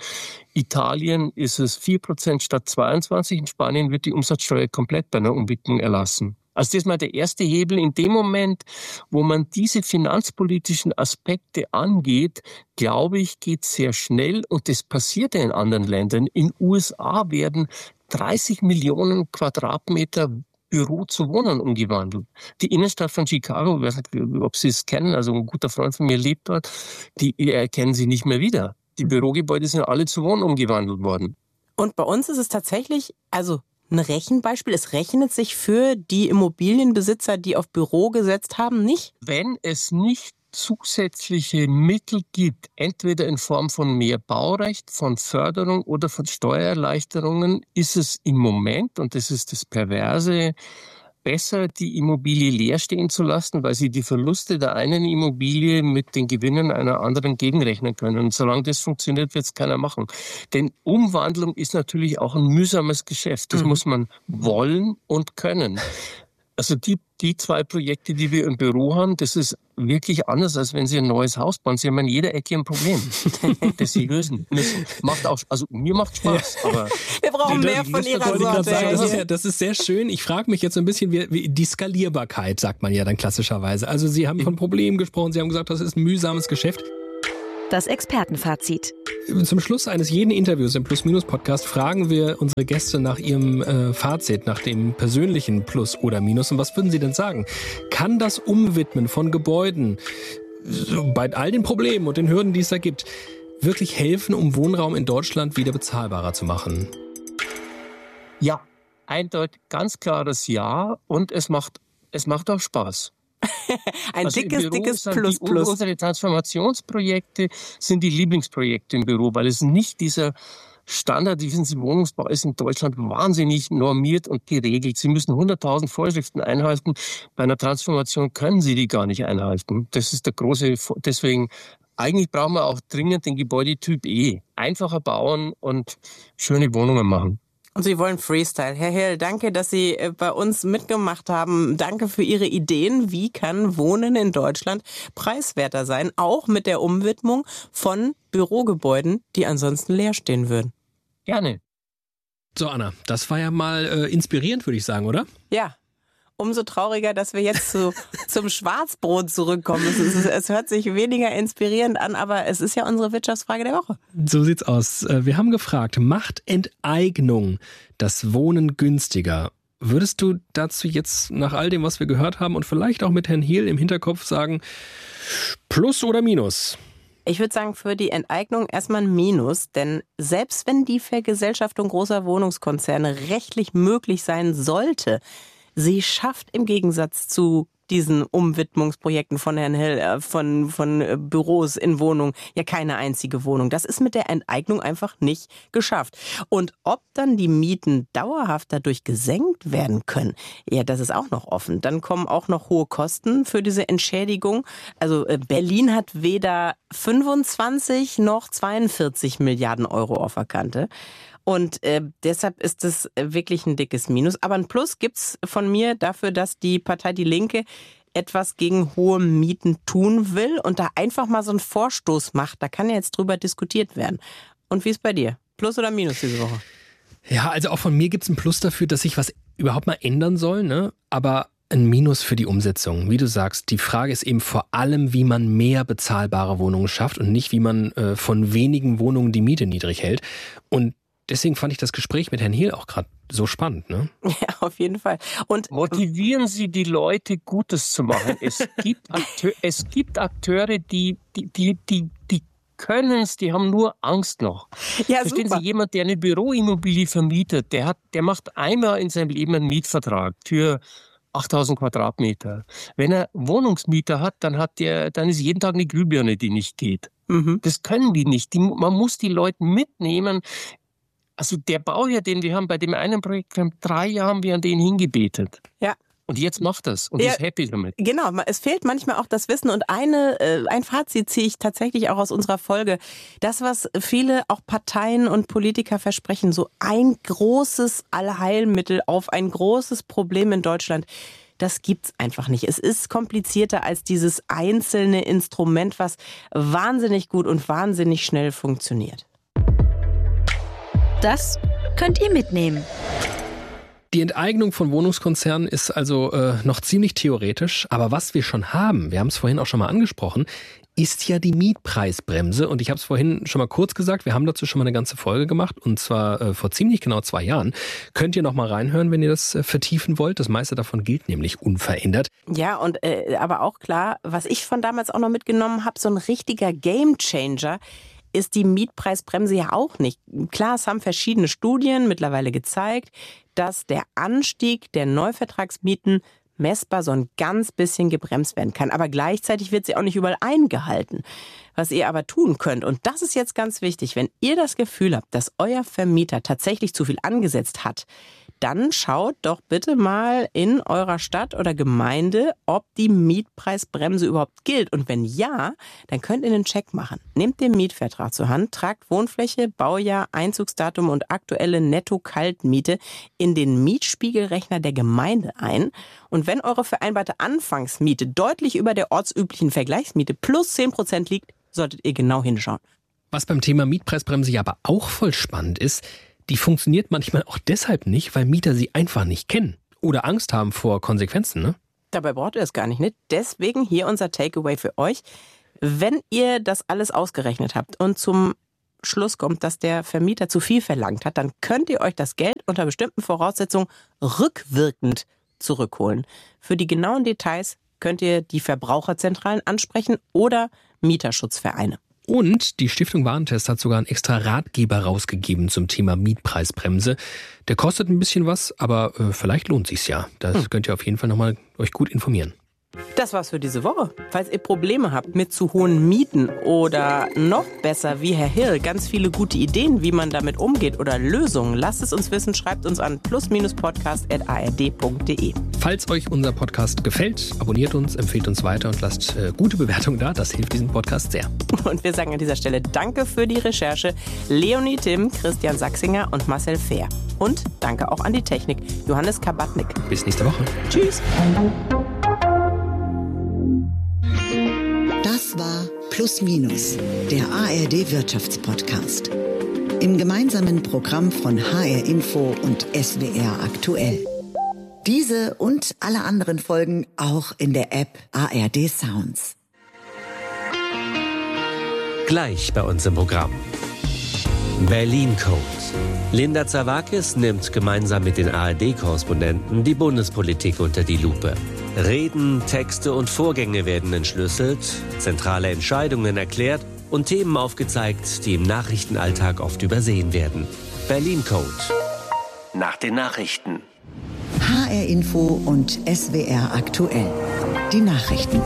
Italien ist es vier Prozent statt zweiundzwanzig. In Spanien wird die Umsatzsteuer komplett bei einer Umwidmung erlassen. Also das ist mal der erste Hebel. In dem Moment, wo man diese finanzpolitischen Aspekte angeht, glaube ich, geht es sehr schnell. Und das passiert ja in anderen Ländern. In den U S A werden dreißig Millionen Quadratmeter Büro zu Wohnern umgewandelt. Die Innenstadt von Chicago, ich weiß nicht, ob Sie es kennen, also ein guter Freund von mir lebt dort, die erkennen Sie nicht mehr wieder. Die Bürogebäude sind alle zu Wohnen umgewandelt worden. Und bei uns ist es tatsächlich, also ein Rechenbeispiel, es rechnet sich für die Immobilienbesitzer, die auf Büro gesetzt haben, nicht? Wenn es nicht zusätzliche Mittel gibt, entweder in Form von mehr Baurecht, von Förderung oder von Steuererleichterungen, ist es im Moment, und das ist das Perverse, besser, die Immobilie leer stehen zu lassen, weil sie die Verluste der einen Immobilie mit den Gewinnen einer anderen gegenrechnen können. Und solange das funktioniert, wird es keiner machen. Denn Umwandlung ist natürlich auch ein mühsames Geschäft. Das mhm. muss man wollen und können. Also die, die zwei Projekte, die wir im Büro haben, das ist wirklich anders, als wenn Sie ein neues Haus bauen. Sie haben an jeder Ecke ein Problem, das Sie lösen müssen. Macht auch, also mir macht Spaß. Aber wir brauchen mehr von Ihrer Sorte. Das ist, ja, das ist sehr schön. Ich frage mich jetzt so ein bisschen, wie, wie die Skalierbarkeit, sagt man ja dann klassischerweise. Also Sie haben von Problemen gesprochen, Sie haben gesagt, das ist ein mühsames Geschäft. Das Expertenfazit. Zum Schluss eines jeden Interviews im Plus-Minus-Podcast fragen wir unsere Gäste nach ihrem äh, Fazit, nach dem persönlichen Plus oder Minus. Und was würden Sie denn sagen? Kann das Umwidmen von Gebäuden, so bei all den Problemen und den Hürden, die es da gibt, wirklich helfen, um Wohnraum in Deutschland wieder bezahlbarer zu machen? Ja, eindeutig, ganz klares Ja. Und es macht, es macht auch Spaß. Ein also dickes, dickes Plus, die, Plus. Unsere Transformationsprojekte sind die Lieblingsprojekte im Büro, weil es nicht dieser Standard, wie Sie Wohnungsbau ist in Deutschland wahnsinnig normiert und geregelt. Sie müssen hunderttausend Vorschriften einhalten. Bei einer Transformation können Sie die gar nicht einhalten. Das ist der große, deswegen, eigentlich brauchen wir auch dringend den Gebäudetyp E. Einfacher bauen und schöne Wohnungen machen. Und Sie wollen Freestyle. Herr Hill, danke, dass Sie bei uns mitgemacht haben. Danke für Ihre Ideen. Wie kann Wohnen in Deutschland preiswerter sein? Auch mit der Umwidmung von Bürogebäuden, die ansonsten leer stehen würden. Gerne. So, Anna, das war ja mal äh, inspirierend, würde ich sagen, oder? Ja. Umso trauriger, dass wir jetzt zu, zum Schwarzbrot zurückkommen. Es, ist, es hört sich weniger inspirierend an, aber es ist ja unsere Wirtschaftsfrage der Woche. So sieht's aus. Wir haben gefragt, macht Enteignung das Wohnen günstiger? Würdest du dazu jetzt nach all dem, was wir gehört haben und vielleicht auch mit Herrn Hiel im Hinterkopf sagen, Plus oder Minus? Ich würde sagen, für die Enteignung erstmal ein Minus, denn selbst wenn die Vergesellschaftung großer Wohnungskonzerne rechtlich möglich sein sollte, sie schafft im Gegensatz zu diesen Umwidmungsprojekten von Herrn Hill, äh, von, von äh, Büros in Wohnungen, ja keine einzige Wohnung. Das ist mit der Enteignung einfach nicht geschafft. Und ob dann die Mieten dauerhaft dadurch gesenkt werden können, ja, das ist auch noch offen. Dann kommen auch noch hohe Kosten für diese Entschädigung. Also äh, Berlin hat weder fünfundzwanzig noch zweiundvierzig Milliarden Euro auf der Kante. Und äh, deshalb ist es wirklich ein dickes Minus. Aber ein Plus gibt's von mir dafür, dass die Partei Die Linke etwas gegen hohe Mieten tun will und da einfach mal so einen Vorstoß macht. Da kann ja jetzt drüber diskutiert werden. Und wie ist bei dir? Plus oder Minus diese Woche? Ja, also auch von mir gibt's ein Plus dafür, dass sich was überhaupt mal ändern soll, ne? Aber ein Minus für die Umsetzung. Wie du sagst, die Frage ist eben vor allem, wie man mehr bezahlbare Wohnungen schafft und nicht, wie man äh, von wenigen Wohnungen die Miete niedrig hält. Und deswegen fand ich das Gespräch mit Herrn Hiel auch gerade so spannend, ne? Ja, auf jeden Fall. Und motivieren Sie die Leute, Gutes zu machen. Es gibt, Akteur, es gibt Akteure, die, die, die, die, die können es, die haben nur Angst noch. Ja, Verstehen super. Sie, jemand, der eine Büroimmobilie vermietet, der hat, der macht einmal in seinem Leben einen Mietvertrag für achttausend Quadratmeter. Wenn er Wohnungsmieter hat, dann hat der, dann ist jeden Tag eine Glühbirne, die nicht geht. Mhm. Das können die nicht. Die, man muss die Leute mitnehmen. Also der Bauherr, den wir haben bei dem einen Projekt, vor drei Jahren haben wir an den hingebetet. Ja. Und jetzt macht das und Ja, ist happy damit. Genau, es fehlt manchmal auch das Wissen und eine, äh, ein Fazit ziehe ich tatsächlich auch aus unserer Folge. Das, was viele auch Parteien und Politiker versprechen, so ein großes Allheilmittel auf ein großes Problem in Deutschland, das gibt's einfach nicht. Es ist komplizierter als dieses einzelne Instrument, was wahnsinnig gut und wahnsinnig schnell funktioniert. Das könnt ihr mitnehmen. Die Enteignung von Wohnungskonzernen ist also äh, noch ziemlich theoretisch, aber was wir schon haben, wir haben es vorhin auch schon mal angesprochen, ist ja die Mietpreisbremse. Und ich habe es vorhin schon mal kurz gesagt, wir haben dazu schon mal eine ganze Folge gemacht und zwar äh, vor ziemlich genau zwei Jahren. Könnt ihr noch mal reinhören, wenn ihr das äh, vertiefen wollt. Das meiste davon gilt nämlich unverändert. Ja, und äh, aber auch klar, was ich von damals auch noch mitgenommen habe, so ein richtiger Gamechanger ist die Mietpreisbremse ja auch nicht. Klar, es haben verschiedene Studien mittlerweile gezeigt, dass der Anstieg der Neuvertragsmieten messbar so ein ganz bisschen gebremst werden kann. Aber gleichzeitig wird sie auch nicht überall eingehalten. Was ihr aber tun könnt, und das ist jetzt ganz wichtig, wenn ihr das Gefühl habt, dass euer Vermieter tatsächlich zu viel angesetzt hat, dann schaut doch bitte mal in eurer Stadt oder Gemeinde, ob die Mietpreisbremse überhaupt gilt. Und wenn ja, dann könnt ihr einen Check machen. Nehmt den Mietvertrag zur Hand, tragt Wohnfläche, Baujahr, Einzugsdatum und aktuelle Netto-Kaltmiete in den Mietspiegelrechner der Gemeinde ein. Und wenn eure vereinbarte Anfangsmiete deutlich über der ortsüblichen Vergleichsmiete plus zehn Prozent liegt, solltet ihr genau hinschauen. Was beim Thema Mietpreisbremse ja aber auch voll spannend ist, die funktioniert manchmal auch deshalb nicht, weil Mieter sie einfach nicht kennen oder Angst haben vor Konsequenzen, ne? Dabei braucht ihr es gar nicht, ne? Deswegen hier unser Takeaway für euch. Wenn ihr das alles ausgerechnet habt und zum Schluss kommt, dass der Vermieter zu viel verlangt hat, dann könnt ihr euch das Geld unter bestimmten Voraussetzungen rückwirkend zurückholen. Für die genauen Details könnt ihr die Verbraucherzentralen ansprechen oder Mieterschutzvereine. Und die Stiftung Warentest hat sogar einen extra Ratgeber rausgegeben zum Thema Mietpreisbremse. Der kostet ein bisschen was, aber äh, vielleicht lohnt sich's ja. Das hm. könnt ihr auf jeden Fall nochmal euch gut informieren. Das war's für diese Woche. Falls ihr Probleme habt mit zu hohen Mieten oder noch besser wie Herr Hill ganz viele gute Ideen, wie man damit umgeht oder Lösungen, lasst es uns wissen, schreibt uns an plus podcast at a r d punkt d e. Falls euch unser Podcast gefällt, abonniert uns, empfehlt uns weiter und lasst äh, gute Bewertungen da. Das hilft diesem Podcast sehr. Und wir sagen an dieser Stelle Danke für die Recherche Leonie Timm, Christian Sachsinger und Marcel Fehr. Und danke auch an die Technik Johannes Kabatnik. Bis nächste Woche. Tschüss. Das war Plus Minus, der A R D Wirtschaftspodcast. Im gemeinsamen Programm von H R Info und S W R aktuell. Diese und alle anderen Folgen auch in der App A R D Sounds. Gleich bei uns im Programm. Berlin Code. Linda Zawakis nimmt gemeinsam mit den A R D-Korrespondenten die Bundespolitik unter die Lupe. Reden, Texte und Vorgänge werden entschlüsselt, zentrale Entscheidungen erklärt und Themen aufgezeigt, die im Nachrichtenalltag oft übersehen werden. Berlin Code. Nach den Nachrichten. H R Info und S W R aktuell. Die Nachrichten.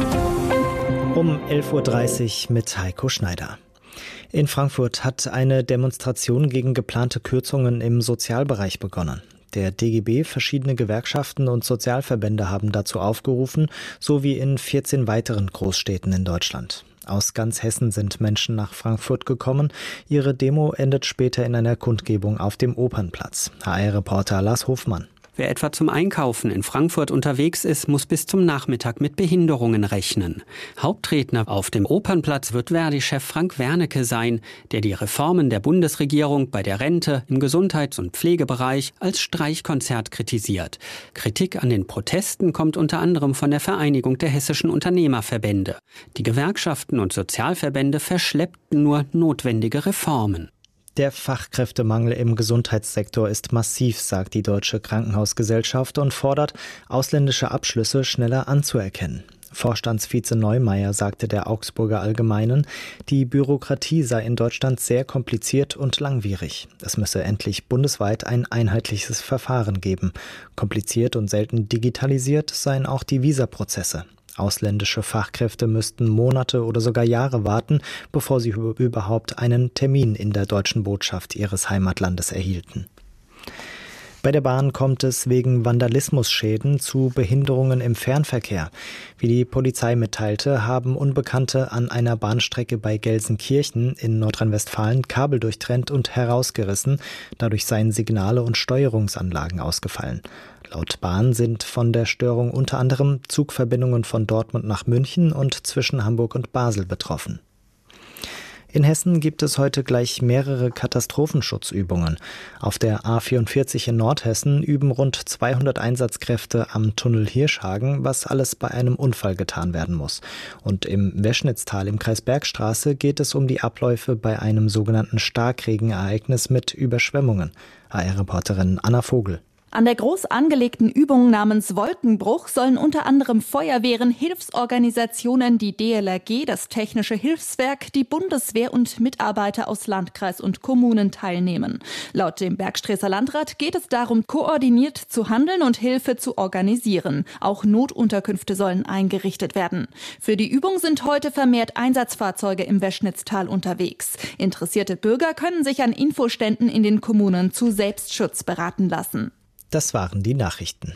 Um elf Uhr dreißig mit Heiko Schneider. In Frankfurt hat eine Demonstration gegen geplante Kürzungen im Sozialbereich begonnen. Der D G B, verschiedene Gewerkschaften und Sozialverbände haben dazu aufgerufen, so wie in vierzehn weiteren Großstädten in Deutschland. Aus ganz Hessen sind Menschen nach Frankfurt gekommen. Ihre Demo endet später in einer Kundgebung auf dem Opernplatz. H R-Reporter Lars Hofmann. Wer etwa zum Einkaufen in Frankfurt unterwegs ist, muss bis zum Nachmittag mit Behinderungen rechnen. Hauptredner auf dem Opernplatz wird Verdi-Chef Frank Wernicke sein, der die Reformen der Bundesregierung bei der Rente, im Gesundheits- und Pflegebereich als Streichkonzert kritisiert. Kritik an den Protesten kommt unter anderem von der Vereinigung der hessischen Unternehmerverbände. Die Gewerkschaften und Sozialverbände verschleppten nur notwendige Reformen. Der Fachkräftemangel im Gesundheitssektor ist massiv, sagt die Deutsche Krankenhausgesellschaft und fordert, ausländische Abschlüsse schneller anzuerkennen. Vorstandsvize Neumeier sagte der Augsburger Allgemeinen, die Bürokratie sei in Deutschland sehr kompliziert und langwierig. Es müsse endlich bundesweit ein einheitliches Verfahren geben. Kompliziert und selten digitalisiert seien auch die Visaprozesse. Ausländische Fachkräfte müssten Monate oder sogar Jahre warten, bevor sie überhaupt einen Termin in der deutschen Botschaft ihres Heimatlandes erhielten. Bei der Bahn kommt es wegen Vandalismusschäden zu Behinderungen im Fernverkehr. Wie die Polizei mitteilte, haben Unbekannte an einer Bahnstrecke bei Gelsenkirchen in Nordrhein-Westfalen Kabel durchtrennt und herausgerissen. Dadurch seien Signale und Steuerungsanlagen ausgefallen. Laut Bahn sind von der Störung unter anderem Zugverbindungen von Dortmund nach München und zwischen Hamburg und Basel betroffen. In Hessen gibt es heute gleich mehrere Katastrophenschutzübungen. Auf der A vierundvierzig in Nordhessen üben rund zweihundert Einsatzkräfte am Tunnel Hirschhagen, was alles bei einem Unfall getan werden muss. Und im Weschnitztal im Kreis Bergstraße geht es um die Abläufe bei einem sogenannten Starkregenereignis mit Überschwemmungen. H R-Reporterin Anna Vogel. An der groß angelegten Übung namens Wolkenbruch sollen unter anderem Feuerwehren, Hilfsorganisationen, die D L R G, das Technische Hilfswerk, die Bundeswehr und Mitarbeiter aus Landkreis und Kommunen teilnehmen. Laut dem Bergstresser Landrat geht es darum, koordiniert zu handeln und Hilfe zu organisieren. Auch Notunterkünfte sollen eingerichtet werden. Für die Übung sind heute vermehrt Einsatzfahrzeuge im Weschnitztal unterwegs. Interessierte Bürger können sich an Infoständen in den Kommunen zu Selbstschutz beraten lassen. Das waren die Nachrichten.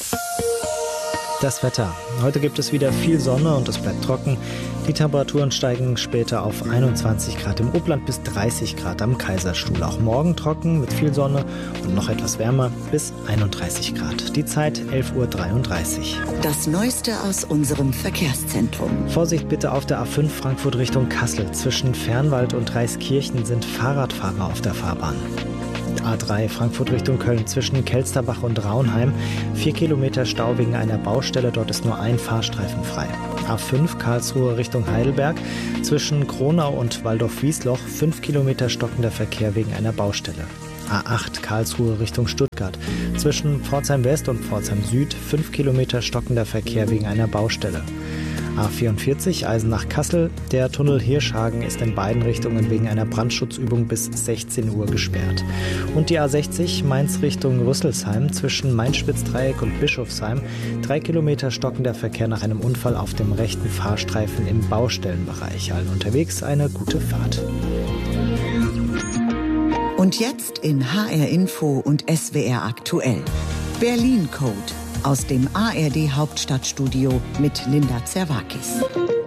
Das Wetter. Heute gibt es wieder viel Sonne und es bleibt trocken. Die Temperaturen steigen später auf einundzwanzig Grad im Upland bis dreißig Grad am Kaiserstuhl. Auch morgen trocken mit viel Sonne und noch etwas wärmer bis einunddreißig Grad. Die Zeit elf Uhr dreiunddreißig. Das Neueste aus unserem Verkehrszentrum. Vorsicht bitte auf der A fünf Frankfurt Richtung Kassel. Zwischen Fernwald und Reiskirchen sind Fahrradfahrer auf der Fahrbahn. A drei Frankfurt Richtung Köln zwischen Kelsterbach und Raunheim. Vier Kilometer Stau wegen einer Baustelle, dort ist nur ein Fahrstreifen frei. A fünf Karlsruhe Richtung Heidelberg zwischen Kronau und Waldorf-Wiesloch. Fünf Kilometer stockender Verkehr wegen einer Baustelle. A acht Karlsruhe Richtung Stuttgart zwischen Pforzheim West und Pforzheim Süd. Fünf Kilometer stockender Verkehr wegen einer Baustelle. A vierundvierzig Eisenach-Kassel. Der Tunnel Hirschhagen ist in beiden Richtungen wegen einer Brandschutzübung bis sechzehn Uhr gesperrt. Und die A sechzig Mainz Richtung Rüsselsheim zwischen Main-Spitz-Dreieck und Bischofsheim. Drei Kilometer stockender Verkehr nach einem Unfall auf dem rechten Fahrstreifen im Baustellenbereich. Allen unterwegs eine gute Fahrt. Und jetzt in H R Info und S W R aktuell. Berlin Code aus dem A R D Hauptstadtstudio mit Linda Zerwakis.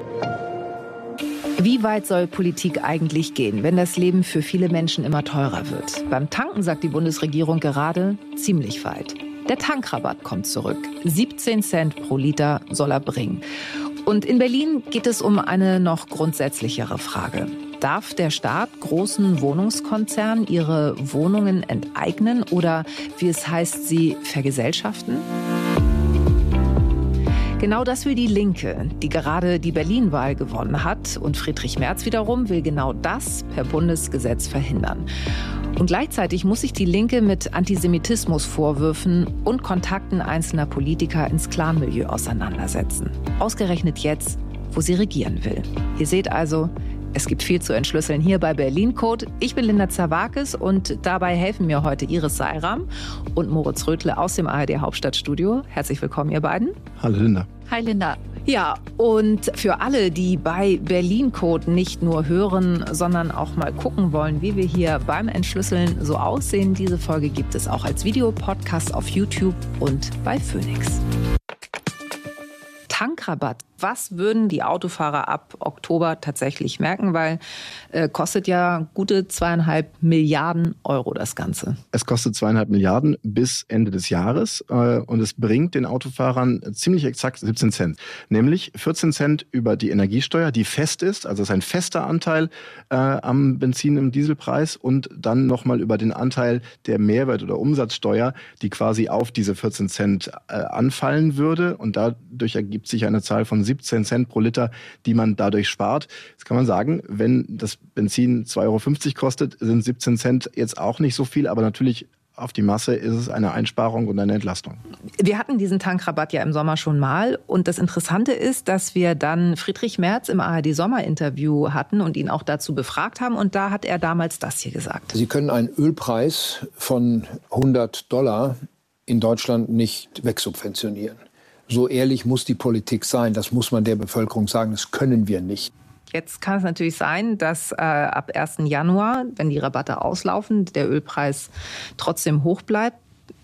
Wie weit soll Politik eigentlich gehen, wenn das Leben für viele Menschen immer teurer wird? Beim Tanken sagt die Bundesregierung gerade ziemlich weit. Der Tankrabatt kommt zurück. siebzehn Cent pro Liter soll er bringen. Und in Berlin geht es um eine noch grundsätzlichere Frage. Darf der Staat großen Wohnungskonzernen ihre Wohnungen enteignen oder, wie es heißt, sie vergesellschaften? Genau das will die Linke, die gerade die Berlin-Wahl gewonnen hat. Und Friedrich Merz wiederum will genau das per Bundesgesetz verhindern. Und gleichzeitig muss sich die Linke mit Antisemitismusvorwürfen und Kontakten einzelner Politiker ins Clanmilieu auseinandersetzen. Ausgerechnet jetzt, wo sie regieren will. Ihr seht also, es gibt viel zu entschlüsseln hier bei Berlin Code. Ich bin Linda Zerwakis und dabei helfen mir heute Iris Seiram und Moritz Rötle aus dem A R D Hauptstadtstudio. Herzlich willkommen, ihr beiden. Hallo Linda. Hi Linda. Ja, und für alle, die bei Berlin Code nicht nur hören, sondern auch mal gucken wollen, wie wir hier beim Entschlüsseln so aussehen, diese Folge gibt es auch als Videopodcast auf YouTube und bei Phoenix. Tankrabatt. Was würden die Autofahrer ab Oktober tatsächlich merken? Weil äh, kostet ja gute zweieinhalb Milliarden Euro das Ganze. Es kostet zweieinhalb Milliarden bis Ende des Jahres äh, und es bringt den Autofahrern ziemlich exakt siebzehn Cent. Nämlich vierzehn Cent über die Energiesteuer, die fest ist, also es ist ein fester Anteil äh, am Benzin- und Dieselpreis und dann nochmal über den Anteil der Mehrwert- oder Umsatzsteuer, die quasi auf diese vierzehn Cent äh, anfallen würde und dadurch ergibt sich eine Zahl von siebzehn Cent pro Liter, die man dadurch spart. Jetzt kann man sagen, wenn das Benzin zwei Euro fünfzig kostet, sind siebzehn Cent jetzt auch nicht so viel, aber natürlich auf die Masse ist es eine Einsparung und eine Entlastung. Wir hatten diesen Tankrabatt ja im Sommer schon mal und das Interessante ist, dass wir dann Friedrich Merz im A R D-Sommerinterview hatten und ihn auch dazu befragt haben und da hat er damals das hier gesagt. Sie können einen Ölpreis von hundert Dollar in Deutschland nicht wegsubventionieren. So ehrlich muss die Politik sein. Das muss man der Bevölkerung sagen. Das können wir nicht. Jetzt kann es natürlich sein, dass äh, ab ersten Januar, wenn die Rabatte auslaufen, der Ölpreis trotzdem hoch bleibt.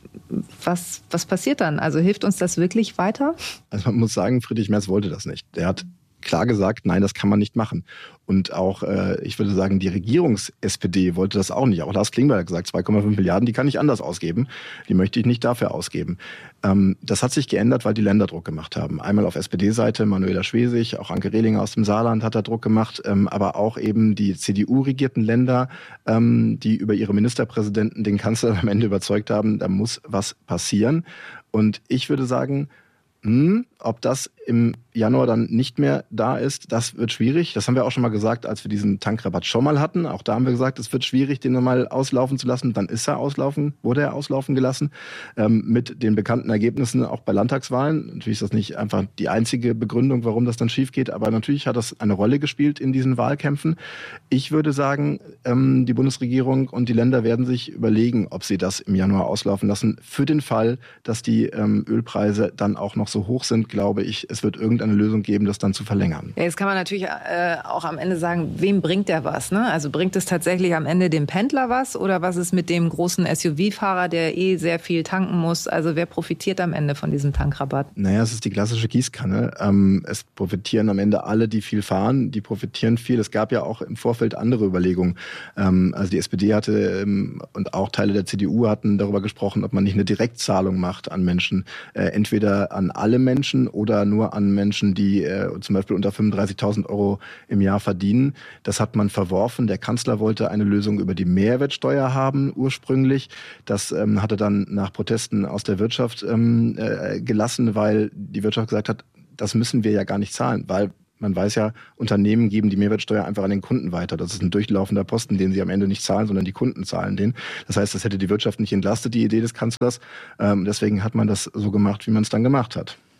Was, was passiert dann? Also hilft uns das wirklich weiter? Also man muss sagen, Friedrich Merz wollte das nicht. Der hat klar gesagt, nein, das kann man nicht machen. Und auch, äh, ich würde sagen, die Regierungs-S P D wollte das auch nicht. Auch Lars Klingbeil hat gesagt, zwei Komma fünf Milliarden, die kann ich anders ausgeben. Die möchte ich nicht dafür ausgeben. Ähm, das hat sich geändert, weil die Länder Druck gemacht haben. Einmal auf S P D-Seite, Manuela Schwesig, auch Anke Rehlinger aus dem Saarland hat da Druck gemacht, ähm, aber auch eben die C D U-regierten Länder, ähm, die über ihre Ministerpräsidenten den Kanzler am Ende überzeugt haben, da muss was passieren. Und ich würde sagen, hm, ob das im Januar dann nicht mehr da ist, das wird schwierig. Das haben wir auch schon mal gesagt, als wir diesen Tankrabatt schon mal hatten. Auch da haben wir gesagt, es wird schwierig, den nochmal auslaufen zu lassen. Dann ist er auslaufen, wurde er auslaufen gelassen. Ähm, mit den bekannten Ergebnissen auch bei Landtagswahlen. Natürlich ist das nicht einfach die einzige Begründung, warum das dann schief geht. Aber natürlich hat das eine Rolle gespielt in diesen Wahlkämpfen. Ich würde sagen, ähm, die Bundesregierung und die Länder werden sich überlegen, ob sie das im Januar auslaufen lassen. Für den Fall, dass die ähm, Ölpreise dann auch noch so hoch sind, glaube ich, es wird irgendeine Lösung geben, das dann zu verlängern. Ja, jetzt kann man natürlich äh, auch am Ende sagen, wem bringt der was? Ne? Also bringt es tatsächlich am Ende dem Pendler was oder was ist mit dem großen S U V-Fahrer, der eh sehr viel tanken muss? Also wer profitiert am Ende von diesem Tankrabatt? Naja, es ist die klassische Gießkanne. Ähm, es profitieren am Ende alle, die viel fahren, die profitieren viel. Es gab ja auch im Vorfeld andere Überlegungen. Ähm, also die S P D hatte ähm, und auch Teile der C D U hatten darüber gesprochen, ob man nicht eine Direktzahlung macht an Menschen. Äh, entweder an alle Menschen oder nur an Menschen, die äh, zum Beispiel unter fünfunddreißigtausend Euro im Jahr verdienen. Das hat man verworfen. Der Kanzler wollte eine Lösung über die Mehrwertsteuer haben ursprünglich. Das ähm, hatte dann nach Protesten aus der Wirtschaft ähm, äh, gelassen, weil die Wirtschaft gesagt hat, das müssen wir ja gar nicht zahlen, weil man weiß ja, Unternehmen geben die Mehrwertsteuer einfach an den Kunden weiter. Das ist ein durchlaufender Posten, den sie am Ende nicht zahlen, sondern die Kunden zahlen den. Das heißt, das hätte die Wirtschaft nicht entlastet, die Idee des Kanzlers. Ähm, deswegen hat man das so gemacht, wie man es dann gemacht hat.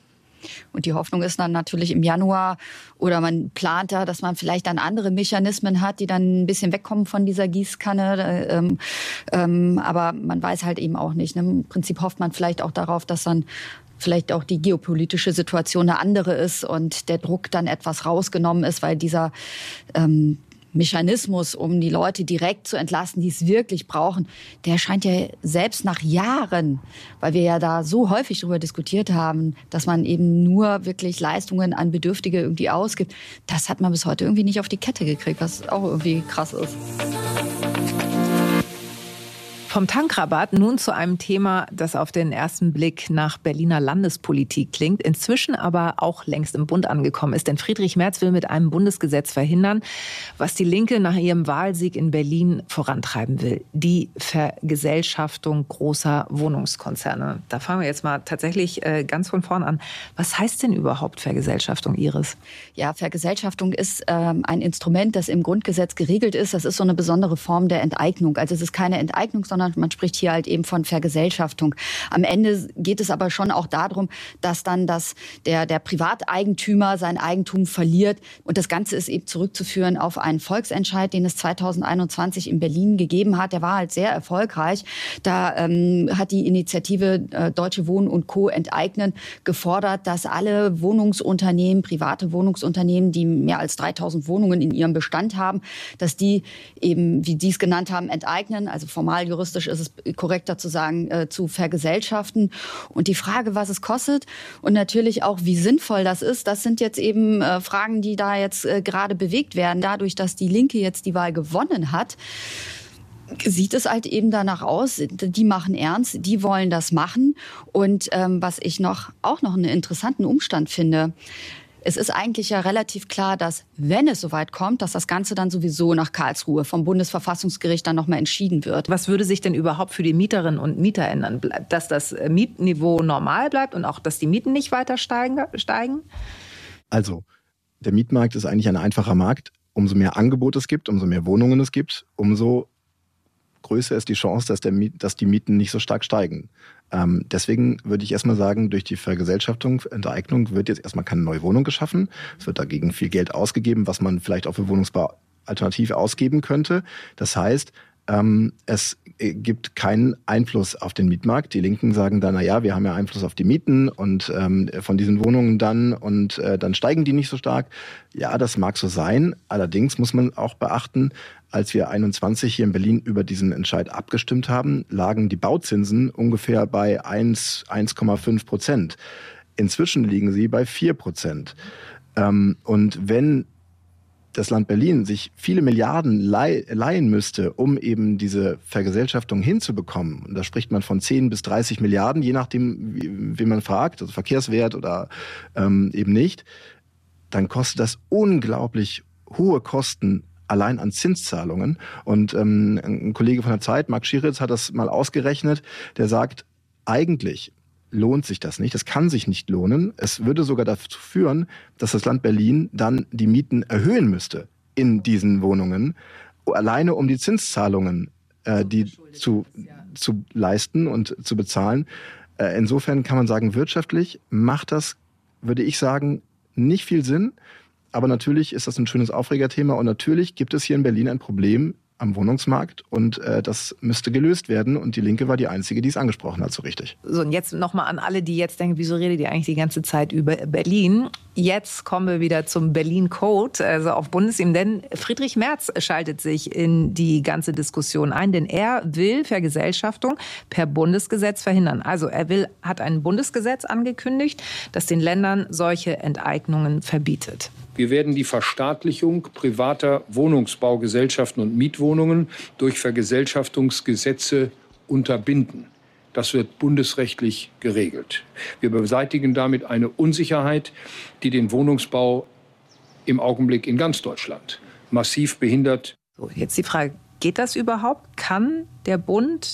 Und die Hoffnung ist dann natürlich im Januar oder man plant da, dass man vielleicht dann andere Mechanismen hat, die dann ein bisschen wegkommen von dieser Gießkanne. Ähm, ähm, aber man weiß halt eben auch nicht. Ne? Im Prinzip hofft man vielleicht auch darauf, dass dann vielleicht auch die geopolitische Situation eine andere ist und der Druck dann etwas rausgenommen ist, weil dieser ähm, Mechanismus, um die Leute direkt zu entlasten, die es wirklich brauchen, der scheint ja selbst nach Jahren, weil wir ja da so häufig darüber diskutiert haben, dass man eben nur wirklich Leistungen an Bedürftige irgendwie ausgibt, das hat man bis heute irgendwie nicht auf die Kette gekriegt, was auch irgendwie krass ist. Vom Tankrabatt nun zu einem Thema, das auf den ersten Blick nach Berliner Landespolitik klingt, inzwischen aber auch längst im Bund angekommen ist. Denn Friedrich Merz will mit einem Bundesgesetz verhindern, was die Linke nach ihrem Wahlsieg in Berlin vorantreiben will. Die Vergesellschaftung großer Wohnungskonzerne. Da fangen wir jetzt mal tatsächlich äh, ganz von vorn an. Was heißt denn überhaupt Vergesellschaftung, Iris? Ja, Vergesellschaftung ist ähm, ein Instrument, das im Grundgesetz geregelt ist. Das ist so eine besondere Form der Enteignung. Also es ist keine Enteignung, sondern man spricht hier halt eben von Vergesellschaftung. Am Ende geht es aber schon auch darum, dass dann das, der, der Privateigentümer sein Eigentum verliert. Und das Ganze ist eben zurückzuführen auf einen Volksentscheid, den es zweitausendeinundzwanzig in Berlin gegeben hat. Der war halt sehr erfolgreich. Da ähm, hat die Initiative äh, Deutsche Wohnen und Co. enteignen gefordert, dass alle Wohnungsunternehmen, private Wohnungsunternehmen, die mehr als dreitausend Wohnungen in ihrem Bestand haben, dass die eben, wie die es genannt haben, enteignen, also formal juristisch ist es korrekter zu sagen, äh, zu vergesellschaften. Und die Frage, was es kostet und natürlich auch, wie sinnvoll das ist, das sind jetzt eben äh, Fragen, die da jetzt äh, gerade bewegt werden. Dadurch, dass die Linke jetzt die Wahl gewonnen hat, sieht es halt eben danach aus, die machen ernst, die wollen das machen. Und ähm, was ich noch auch noch einen interessanten Umstand finde, es ist eigentlich ja relativ klar, dass, wenn es soweit kommt, dass das Ganze dann sowieso nach Karlsruhe vom Bundesverfassungsgericht dann nochmal entschieden wird. Was würde sich denn überhaupt für die Mieterinnen und Mieter ändern? Dass das Mietniveau normal bleibt und auch, dass die Mieten nicht weiter steigen? Also, der Mietmarkt ist eigentlich ein einfacher Markt. Umso mehr Angebot es gibt, umso mehr Wohnungen es gibt, umso größer ist die Chance, dass, der Miet, dass die Mieten nicht so stark steigen. Ähm, deswegen würde ich erstmal sagen, durch die Vergesellschaftung, Enteignung wird jetzt erstmal keine neue Wohnung geschaffen. Es wird dagegen viel Geld ausgegeben, was man vielleicht auch für Wohnungsbau alternativ ausgeben könnte. Das heißt, ähm, es gibt keinen Einfluss auf den Mietmarkt. Die Linken sagen dann, na ja, wir haben ja Einfluss auf die Mieten und ähm, von diesen Wohnungen dann und äh, dann steigen die nicht so stark. Ja, das mag so sein. Allerdings muss man auch beachten, als wir einundzwanzig hier in Berlin über diesen Entscheid abgestimmt haben, lagen die Bauzinsen ungefähr bei eins Komma fünf Prozent. Inzwischen liegen sie bei vier Prozent. Ähm, und wenn das Land Berlin sich viele Milliarden leih, leihen müsste, um eben diese Vergesellschaftung hinzubekommen, und da spricht man von zehn bis dreißig Milliarden, je nachdem, wie, wie man fragt, also Verkehrswert oder ähm, eben nicht, dann kostet das unglaublich hohe Kosten allein an Zinszahlungen. Und ähm, ein Kollege von der Zeit, Marc Schieritz, hat das mal ausgerechnet, der sagt, eigentlich lohnt sich das nicht. Das kann sich nicht lohnen. Es würde sogar dazu führen, dass das Land Berlin dann die Mieten erhöhen müsste in diesen Wohnungen, alleine um die Zinszahlungen äh, die zu, zu leisten und zu bezahlen. Äh, insofern kann man sagen, wirtschaftlich macht das, würde ich sagen, nicht viel Sinn. Aber natürlich ist das ein schönes Aufregerthema und natürlich gibt es hier in Berlin ein Problem am Wohnungsmarkt und äh, das müsste gelöst werden und die Linke war die Einzige, die es angesprochen hat, so richtig. So, und jetzt nochmal an alle, die jetzt denken, wieso redet ihr eigentlich die ganze Zeit über Berlin? Jetzt kommen wir wieder zum Berlin-Code, also auf Bundesebene, denn Friedrich Merz schaltet sich in die ganze Diskussion ein, denn er will Vergesellschaftung per Bundesgesetz verhindern. Also er will, hat ein Bundesgesetz angekündigt, das den Ländern solche Enteignungen verbietet. Wir werden die Verstaatlichung privater Wohnungsbaugesellschaften und Mietwohnungen durch Vergesellschaftungsgesetze unterbinden. Das wird bundesrechtlich geregelt. Wir beseitigen damit eine Unsicherheit, die den Wohnungsbau im Augenblick in ganz Deutschland massiv behindert. So, jetzt die Frage, geht das überhaupt? Kann der Bund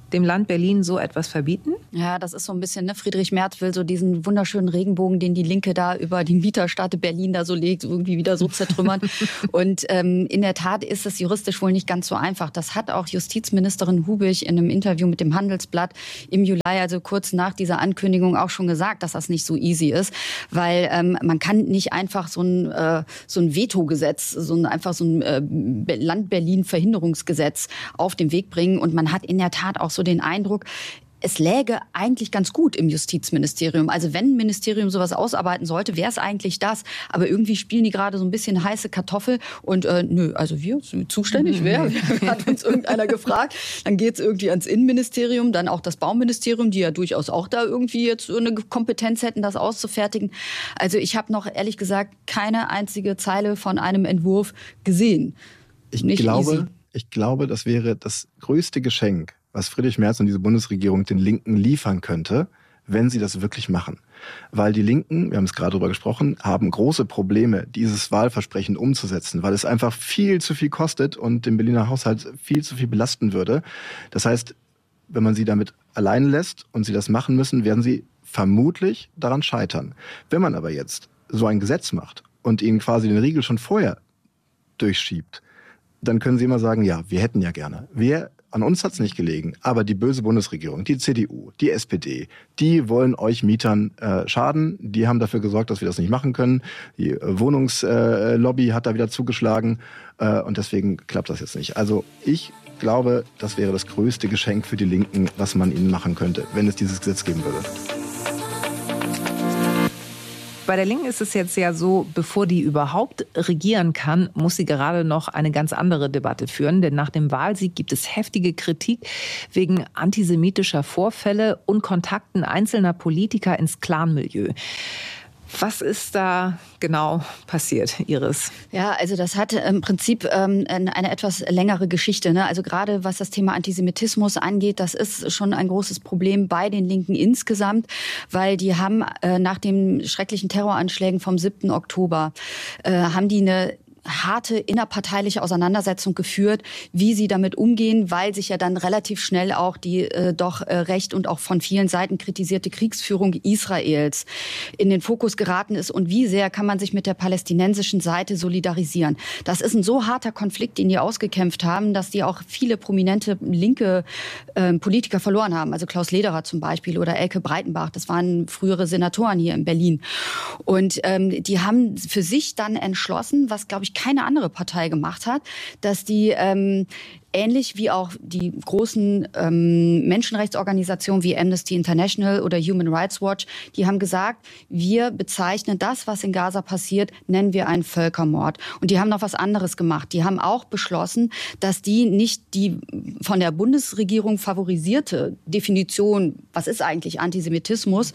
dem Land Berlin so etwas verbieten? Ja, das ist so ein bisschen, ne? Friedrich Merz will so diesen wunderschönen Regenbogen, den die Linke da über die Mieterstadt Berlin da so legt, irgendwie wieder so zertrümmern. Und ähm, in der Tat ist es juristisch wohl nicht ganz so einfach. Das hat auch Justizministerin Hubich in einem Interview mit dem Handelsblatt im Juli, also kurz nach dieser Ankündigung, auch schon gesagt, dass das nicht so easy ist, weil ähm, man kann nicht einfach so ein, äh, so ein Veto-Gesetz, so ein, einfach so ein äh, Land Berlin-Verhinderungsgesetz auf den Weg bringen. Und man hat in der Tat auch so den Eindruck, es läge eigentlich ganz gut im Justizministerium. Also wenn ein Ministerium sowas ausarbeiten sollte, wäre es eigentlich das. Aber irgendwie spielen die gerade so ein bisschen heiße Kartoffel. Und äh, nö, also wir sind zuständig. Wer? Hat uns irgendeiner gefragt. Dann geht es irgendwie ans Innenministerium, dann auch das Bauministerium, die ja durchaus auch da irgendwie jetzt so eine Kompetenz hätten, das auszufertigen. Also ich habe noch ehrlich gesagt keine einzige Zeile von einem Entwurf gesehen. Ich Nicht glaube, easy. ich glaube, das wäre das größte Geschenk, was Friedrich Merz und diese Bundesregierung den Linken liefern könnte, wenn sie das wirklich machen. Weil die Linken, wir haben es gerade darüber gesprochen, haben große Probleme, dieses Wahlversprechen umzusetzen, weil es einfach viel zu viel kostet und den Berliner Haushalt viel zu viel belasten würde. Das heißt, wenn man sie damit allein lässt und sie das machen müssen, werden sie vermutlich daran scheitern. Wenn man aber jetzt so ein Gesetz macht und ihnen quasi den Riegel schon vorher durchschiebt, dann können sie immer sagen, ja, wir hätten ja gerne. Wir, an uns hat's nicht gelegen, aber die böse Bundesregierung, die C D U, die S P D, die wollen euch Mietern äh, schaden. Die haben dafür gesorgt, dass wir das nicht machen können. Die äh, Wohnungslobby äh, hat da wieder zugeschlagen äh, und deswegen klappt das jetzt nicht. Also ich glaube, das wäre das größte Geschenk für die Linken, was man ihnen machen könnte, wenn es dieses Gesetz geben würde. Bei der Linken ist es jetzt ja so, bevor die überhaupt regieren kann, muss sie gerade noch eine ganz andere Debatte führen. Denn nach dem Wahlsieg gibt es heftige Kritik wegen antisemitischer Vorfälle und Kontakten einzelner Politiker ins Clanmilieu. Was ist da genau passiert, Iris? Ja, also das hat im Prinzip ähm, eine etwas längere Geschichte, ne? Also gerade was das Thema Antisemitismus angeht, das ist schon ein großes Problem bei den Linken insgesamt, weil die haben äh, nach den schrecklichen Terroranschlägen vom siebten Oktober, äh, haben die eine harte innerparteiliche Auseinandersetzung geführt, wie sie damit umgehen, weil sich ja dann relativ schnell auch die äh, doch äh, recht und auch von vielen Seiten kritisierte Kriegsführung Israels in den Fokus geraten ist und wie sehr kann man sich mit der palästinensischen Seite solidarisieren. Das ist ein so harter Konflikt, den die ausgekämpft haben, dass die auch viele prominente linke äh, Politiker verloren haben. Also Klaus Lederer zum Beispiel oder Elke Breitenbach, das waren frühere Senatoren hier in Berlin. Und ähm, die haben für sich dann entschlossen, was glaube ich keine andere Partei gemacht hat, dass die ähm, ähnlich wie auch die großen ähm, Menschenrechtsorganisationen wie Amnesty International oder Human Rights Watch, die haben gesagt, wir bezeichnen das, was in Gaza passiert, nennen wir einen Völkermord. Und die haben noch was anderes gemacht. Die haben auch beschlossen, dass die nicht die von der Bundesregierung favorisierte Definition, was ist eigentlich Antisemitismus,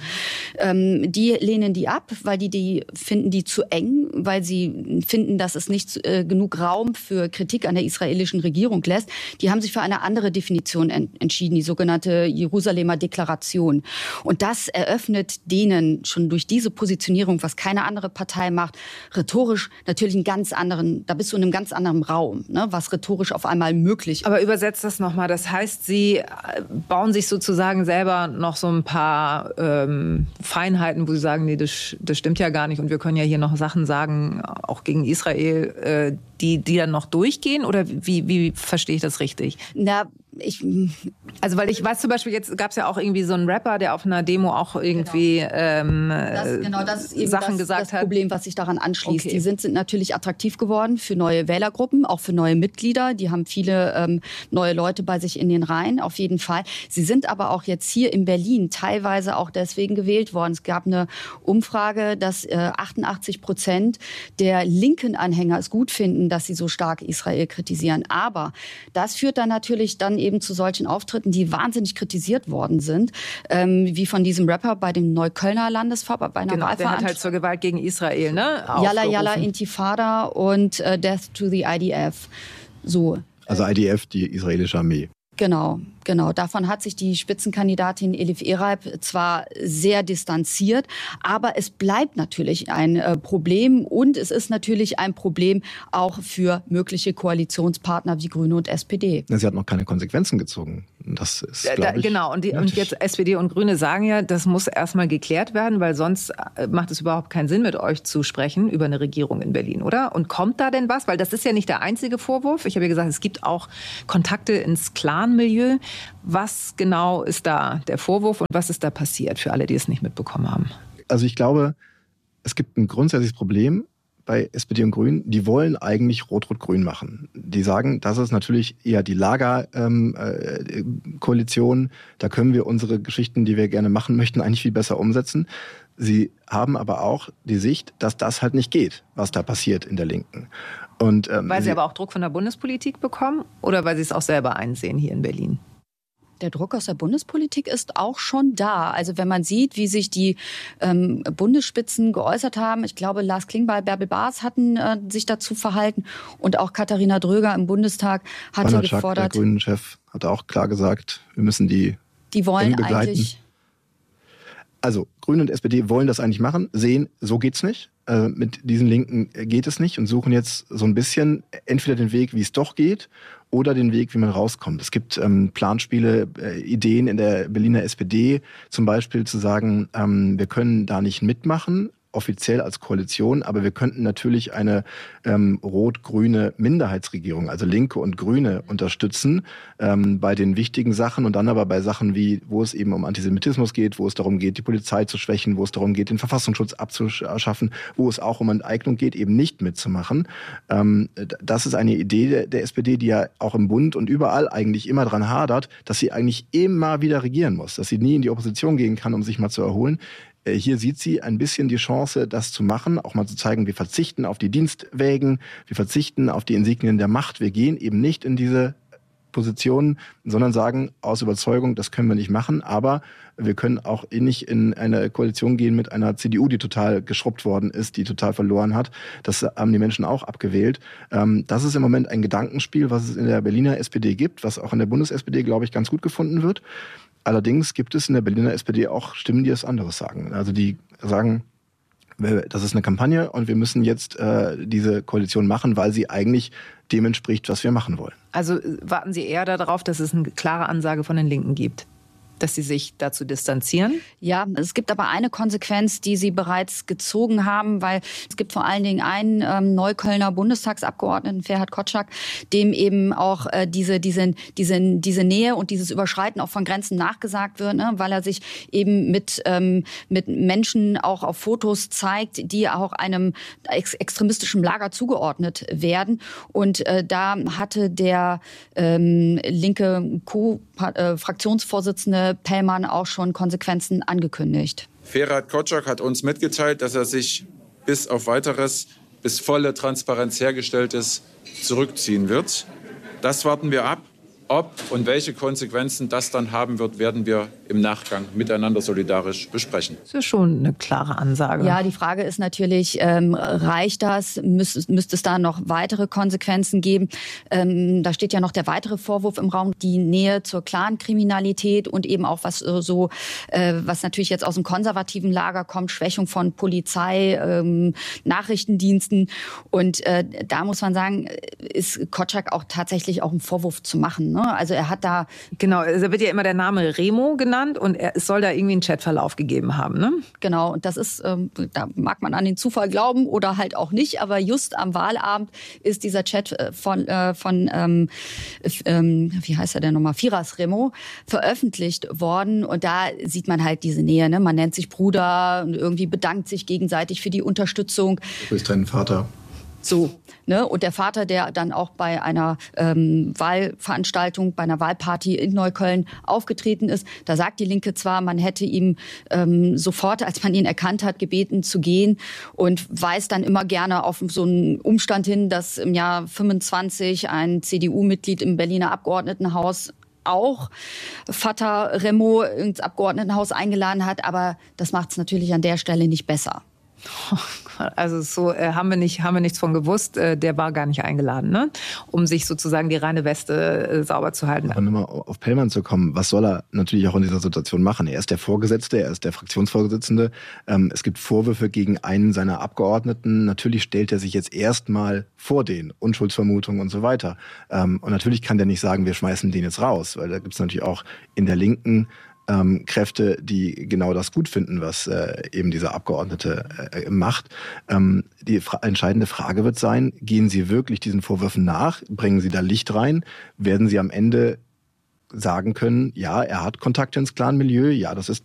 ähm, die lehnen die ab, weil die die finden die zu eng, weil sie finden, dass es nicht äh, genug Raum für Kritik an der israelischen Regierung lässt. Die haben sich für eine andere Definition entschieden, die sogenannte Jerusalemer Deklaration. Und das eröffnet denen schon durch diese Positionierung, was keine andere Partei macht, rhetorisch natürlich einen ganz anderen, da bist du in einem ganz anderen Raum, ne, was rhetorisch auf einmal möglich ist. Aber übersetzt das nochmal, das heißt, Sie bauen sich sozusagen selber noch so ein paar ähm, Feinheiten, wo Sie sagen, nee, das, das stimmt ja gar nicht und wir können ja hier noch Sachen sagen, auch gegen Israel, äh, die, die dann noch durchgehen? Oder wie, wie verstehe ich das richtig? Na, ich... Also, weil ich weiß zum Beispiel, jetzt gab es ja auch irgendwie so einen Rapper, der auf einer Demo auch irgendwie genau. ähm, das, genau, das ist eben Sachen das, gesagt das hat. Das Problem, was sich daran anschließt. Okay. Die sind, sind natürlich attraktiv geworden für neue Wählergruppen, auch für neue Mitglieder. Die haben viele ähm, neue Leute bei sich in den Reihen, auf jeden Fall. Sie sind aber auch jetzt hier in Berlin teilweise auch deswegen gewählt worden. Es gab eine Umfrage, dass äh, achtundachtzig Prozent der linken Anhänger es gut finden, dass sie so stark Israel kritisieren. Aber das führt dann natürlich dann eben zu solchen Auftritten, die wahnsinnig kritisiert worden sind, ähm, wie von diesem Rapper bei dem Neuköllner Landesverband, bei einer genau, der hat halt zur Gewalt gegen Israel, ne? Yalla Yalla Intifada und äh, Death to the I D F. So. Also I D F, die israelische Armee. Genau, genau. Davon hat sich die Spitzenkandidatin Elif Ereib zwar sehr distanziert, aber es bleibt natürlich ein äh, Problem und es ist natürlich ein Problem auch für mögliche Koalitionspartner wie Grüne und S P D. Sie hat noch keine Konsequenzen gezogen. Das ist, da, glaube ich, genau, und, die, und jetzt S P D und Grüne sagen ja, das muss erstmal geklärt werden, weil sonst macht es überhaupt keinen Sinn, mit euch zu sprechen über eine Regierung in Berlin, oder? Und kommt da denn was? Weil das ist ja nicht der einzige Vorwurf. Ich habe ja gesagt, es gibt auch Kontakte ins Clan-Milieu. Was genau ist da der Vorwurf und was ist da passiert für alle, die es nicht mitbekommen haben? Also ich glaube, es gibt ein grundsätzliches Problem bei S P D und Grünen. Die wollen eigentlich Rot-Rot-Grün machen. Die sagen, das ist natürlich eher die Lagerkoalition. Ähm, äh, da können wir unsere Geschichten, die wir gerne machen möchten, eigentlich viel besser umsetzen. Sie haben aber auch die Sicht, dass das halt nicht geht, was da passiert in der Linken. Und, ähm, weil Sie, Sie aber auch Druck von der Bundespolitik bekommen oder weil Sie es auch selber einsehen hier in Berlin? Der Druck aus der Bundespolitik ist auch schon da. Also wenn man sieht, wie sich die ähm, Bundesspitzen geäußert haben, ich glaube, Lars Klingbeil, Bärbel Baas hatten äh, sich dazu verhalten und auch Katharina Dröger im Bundestag hatte Banachak, gefordert. Der Grünen-Chef hat auch klar gesagt, wir müssen die Die wollen eigentlich... Also Grüne und S P D wollen das eigentlich machen, sehen, so geht's nicht. Äh, mit diesen Linken geht es nicht und suchen jetzt so ein bisschen entweder den Weg, wie es doch geht, oder den Weg, wie man rauskommt. Es gibt ähm, Planspiele, äh, Ideen in der Berliner S P D, zum Beispiel zu sagen, ähm, wir können da nicht mitmachen, offiziell als Koalition, aber wir könnten natürlich eine ähm, rot-grüne Minderheitsregierung, also Linke und Grüne, unterstützen ähm, bei den wichtigen Sachen und dann aber bei Sachen wie, wo es eben um Antisemitismus geht, wo es darum geht, die Polizei zu schwächen, wo es darum geht, den Verfassungsschutz abzuschaffen, wo es auch um Enteignung geht, eben nicht mitzumachen. Ähm, das ist eine Idee der, der S P D, die ja auch im Bund und überall eigentlich immer dran hadert, dass sie eigentlich immer wieder regieren muss, dass sie nie in die Opposition gehen kann, um sich mal zu erholen. Hier sieht sie ein bisschen die Chance, das zu machen, auch mal zu zeigen, wir verzichten auf die Dienstwägen, wir verzichten auf die Insignien der Macht, wir gehen eben nicht in diese Positionen, sondern sagen aus Überzeugung, das können wir nicht machen, aber wir können auch nicht in eine Koalition gehen mit einer C D U, die total geschrubbt worden ist, die total verloren hat. Das haben die Menschen auch abgewählt. Das ist im Moment ein Gedankenspiel, was es in der Berliner S P D gibt, was auch in der Bundes-S P D, glaube ich, ganz gut gefunden wird. Allerdings gibt es in der Berliner S P D auch Stimmen, die es anderes sagen. Also die sagen, das ist eine Kampagne und wir müssen jetzt äh, diese Koalition machen, weil sie eigentlich dem entspricht, was wir machen wollen. Also warten Sie eher darauf, dass es eine klare Ansage von den Linken gibt, dass sie sich dazu distanzieren? Ja, es gibt aber eine Konsequenz, die sie bereits gezogen haben, weil es gibt vor allen Dingen einen ähm, Neuköllner Bundestagsabgeordneten, Ferhat Kotschak, dem eben auch äh, diese, diese, diese, diese Nähe und dieses Überschreiten auch von Grenzen nachgesagt wird, ne? Weil er sich eben mit, ähm, mit Menschen auch auf Fotos zeigt, die auch einem ex- extremistischen Lager zugeordnet werden. Und äh, da hatte der ähm, linke Co-Fraktionsvorsitzende Pellmann auch schon Konsequenzen angekündigt. Ferhat Kotschak hat uns mitgeteilt, dass er sich bis auf Weiteres, bis volle Transparenz hergestellt ist, zurückziehen wird. Das warten wir ab. Ob und welche Konsequenzen das dann haben wird, werden wir im Nachgang miteinander solidarisch besprechen. Das ist schon eine klare Ansage. Ja, die Frage ist natürlich, ähm, reicht das? Müsste, müsste es da noch weitere Konsequenzen geben? Ähm, da steht ja noch der weitere Vorwurf im Raum, die Nähe zur Clankriminalität und eben auch was äh, so, äh, was natürlich jetzt aus dem konservativen Lager kommt, Schwächung von Polizei, ähm, Nachrichtendiensten. Und äh, da muss man sagen, ist Kotschak auch tatsächlich auch ein Vorwurf zu machen, ne? Also er hat da... Genau, da wird ja immer der Name Remo genannt und er, es soll da irgendwie einen Chatverlauf gegeben haben, ne? Genau, und das ist, ähm, da mag man an den Zufall glauben oder halt auch nicht, aber just am Wahlabend ist dieser Chat von, äh, von ähm, ähm, wie heißt er denn nochmal, Firas Remo, veröffentlicht worden und da sieht man halt diese Nähe, ne? Man nennt sich Bruder und irgendwie bedankt sich gegenseitig für die Unterstützung. Du bist dein Vater. So, ne? Und der Vater, der dann auch bei einer ähm, Wahlveranstaltung, bei einer Wahlparty in Neukölln aufgetreten ist, da sagt die Linke zwar, man hätte ihm ähm, sofort, als man ihn erkannt hat, gebeten zu gehen und weist dann immer gerne auf so einen Umstand hin, dass im Jahr fünfundzwanzig ein C D U-Mitglied im Berliner Abgeordnetenhaus auch Vater Remo ins Abgeordnetenhaus eingeladen hat, aber das macht es natürlich an der Stelle nicht besser. Also so äh, haben wir nicht, haben wir nichts von gewusst. Äh, der war gar nicht eingeladen, ne? Um sich sozusagen die reine Weste äh, sauber zu halten. Aber nochmal auf Pellmann zu kommen, was soll er natürlich auch in dieser Situation machen? Er ist der Vorgesetzte, er ist der Fraktionsvorsitzende. Ähm, es gibt Vorwürfe gegen einen seiner Abgeordneten. Natürlich stellt er sich jetzt erstmal vor den Unschuldsvermutungen und so weiter. Ähm, und natürlich kann der nicht sagen, wir schmeißen den jetzt raus, weil da gibt es natürlich auch in der Linken Ähm, Kräfte, die genau das gut finden, was äh, eben dieser Abgeordnete äh, macht. Ähm, die fra- entscheidende Frage wird sein, gehen Sie wirklich diesen Vorwürfen nach? Bringen Sie da Licht rein? Werden Sie am Ende sagen können, ja, er hat Kontakte ins Clan-Milieu, ja, das ist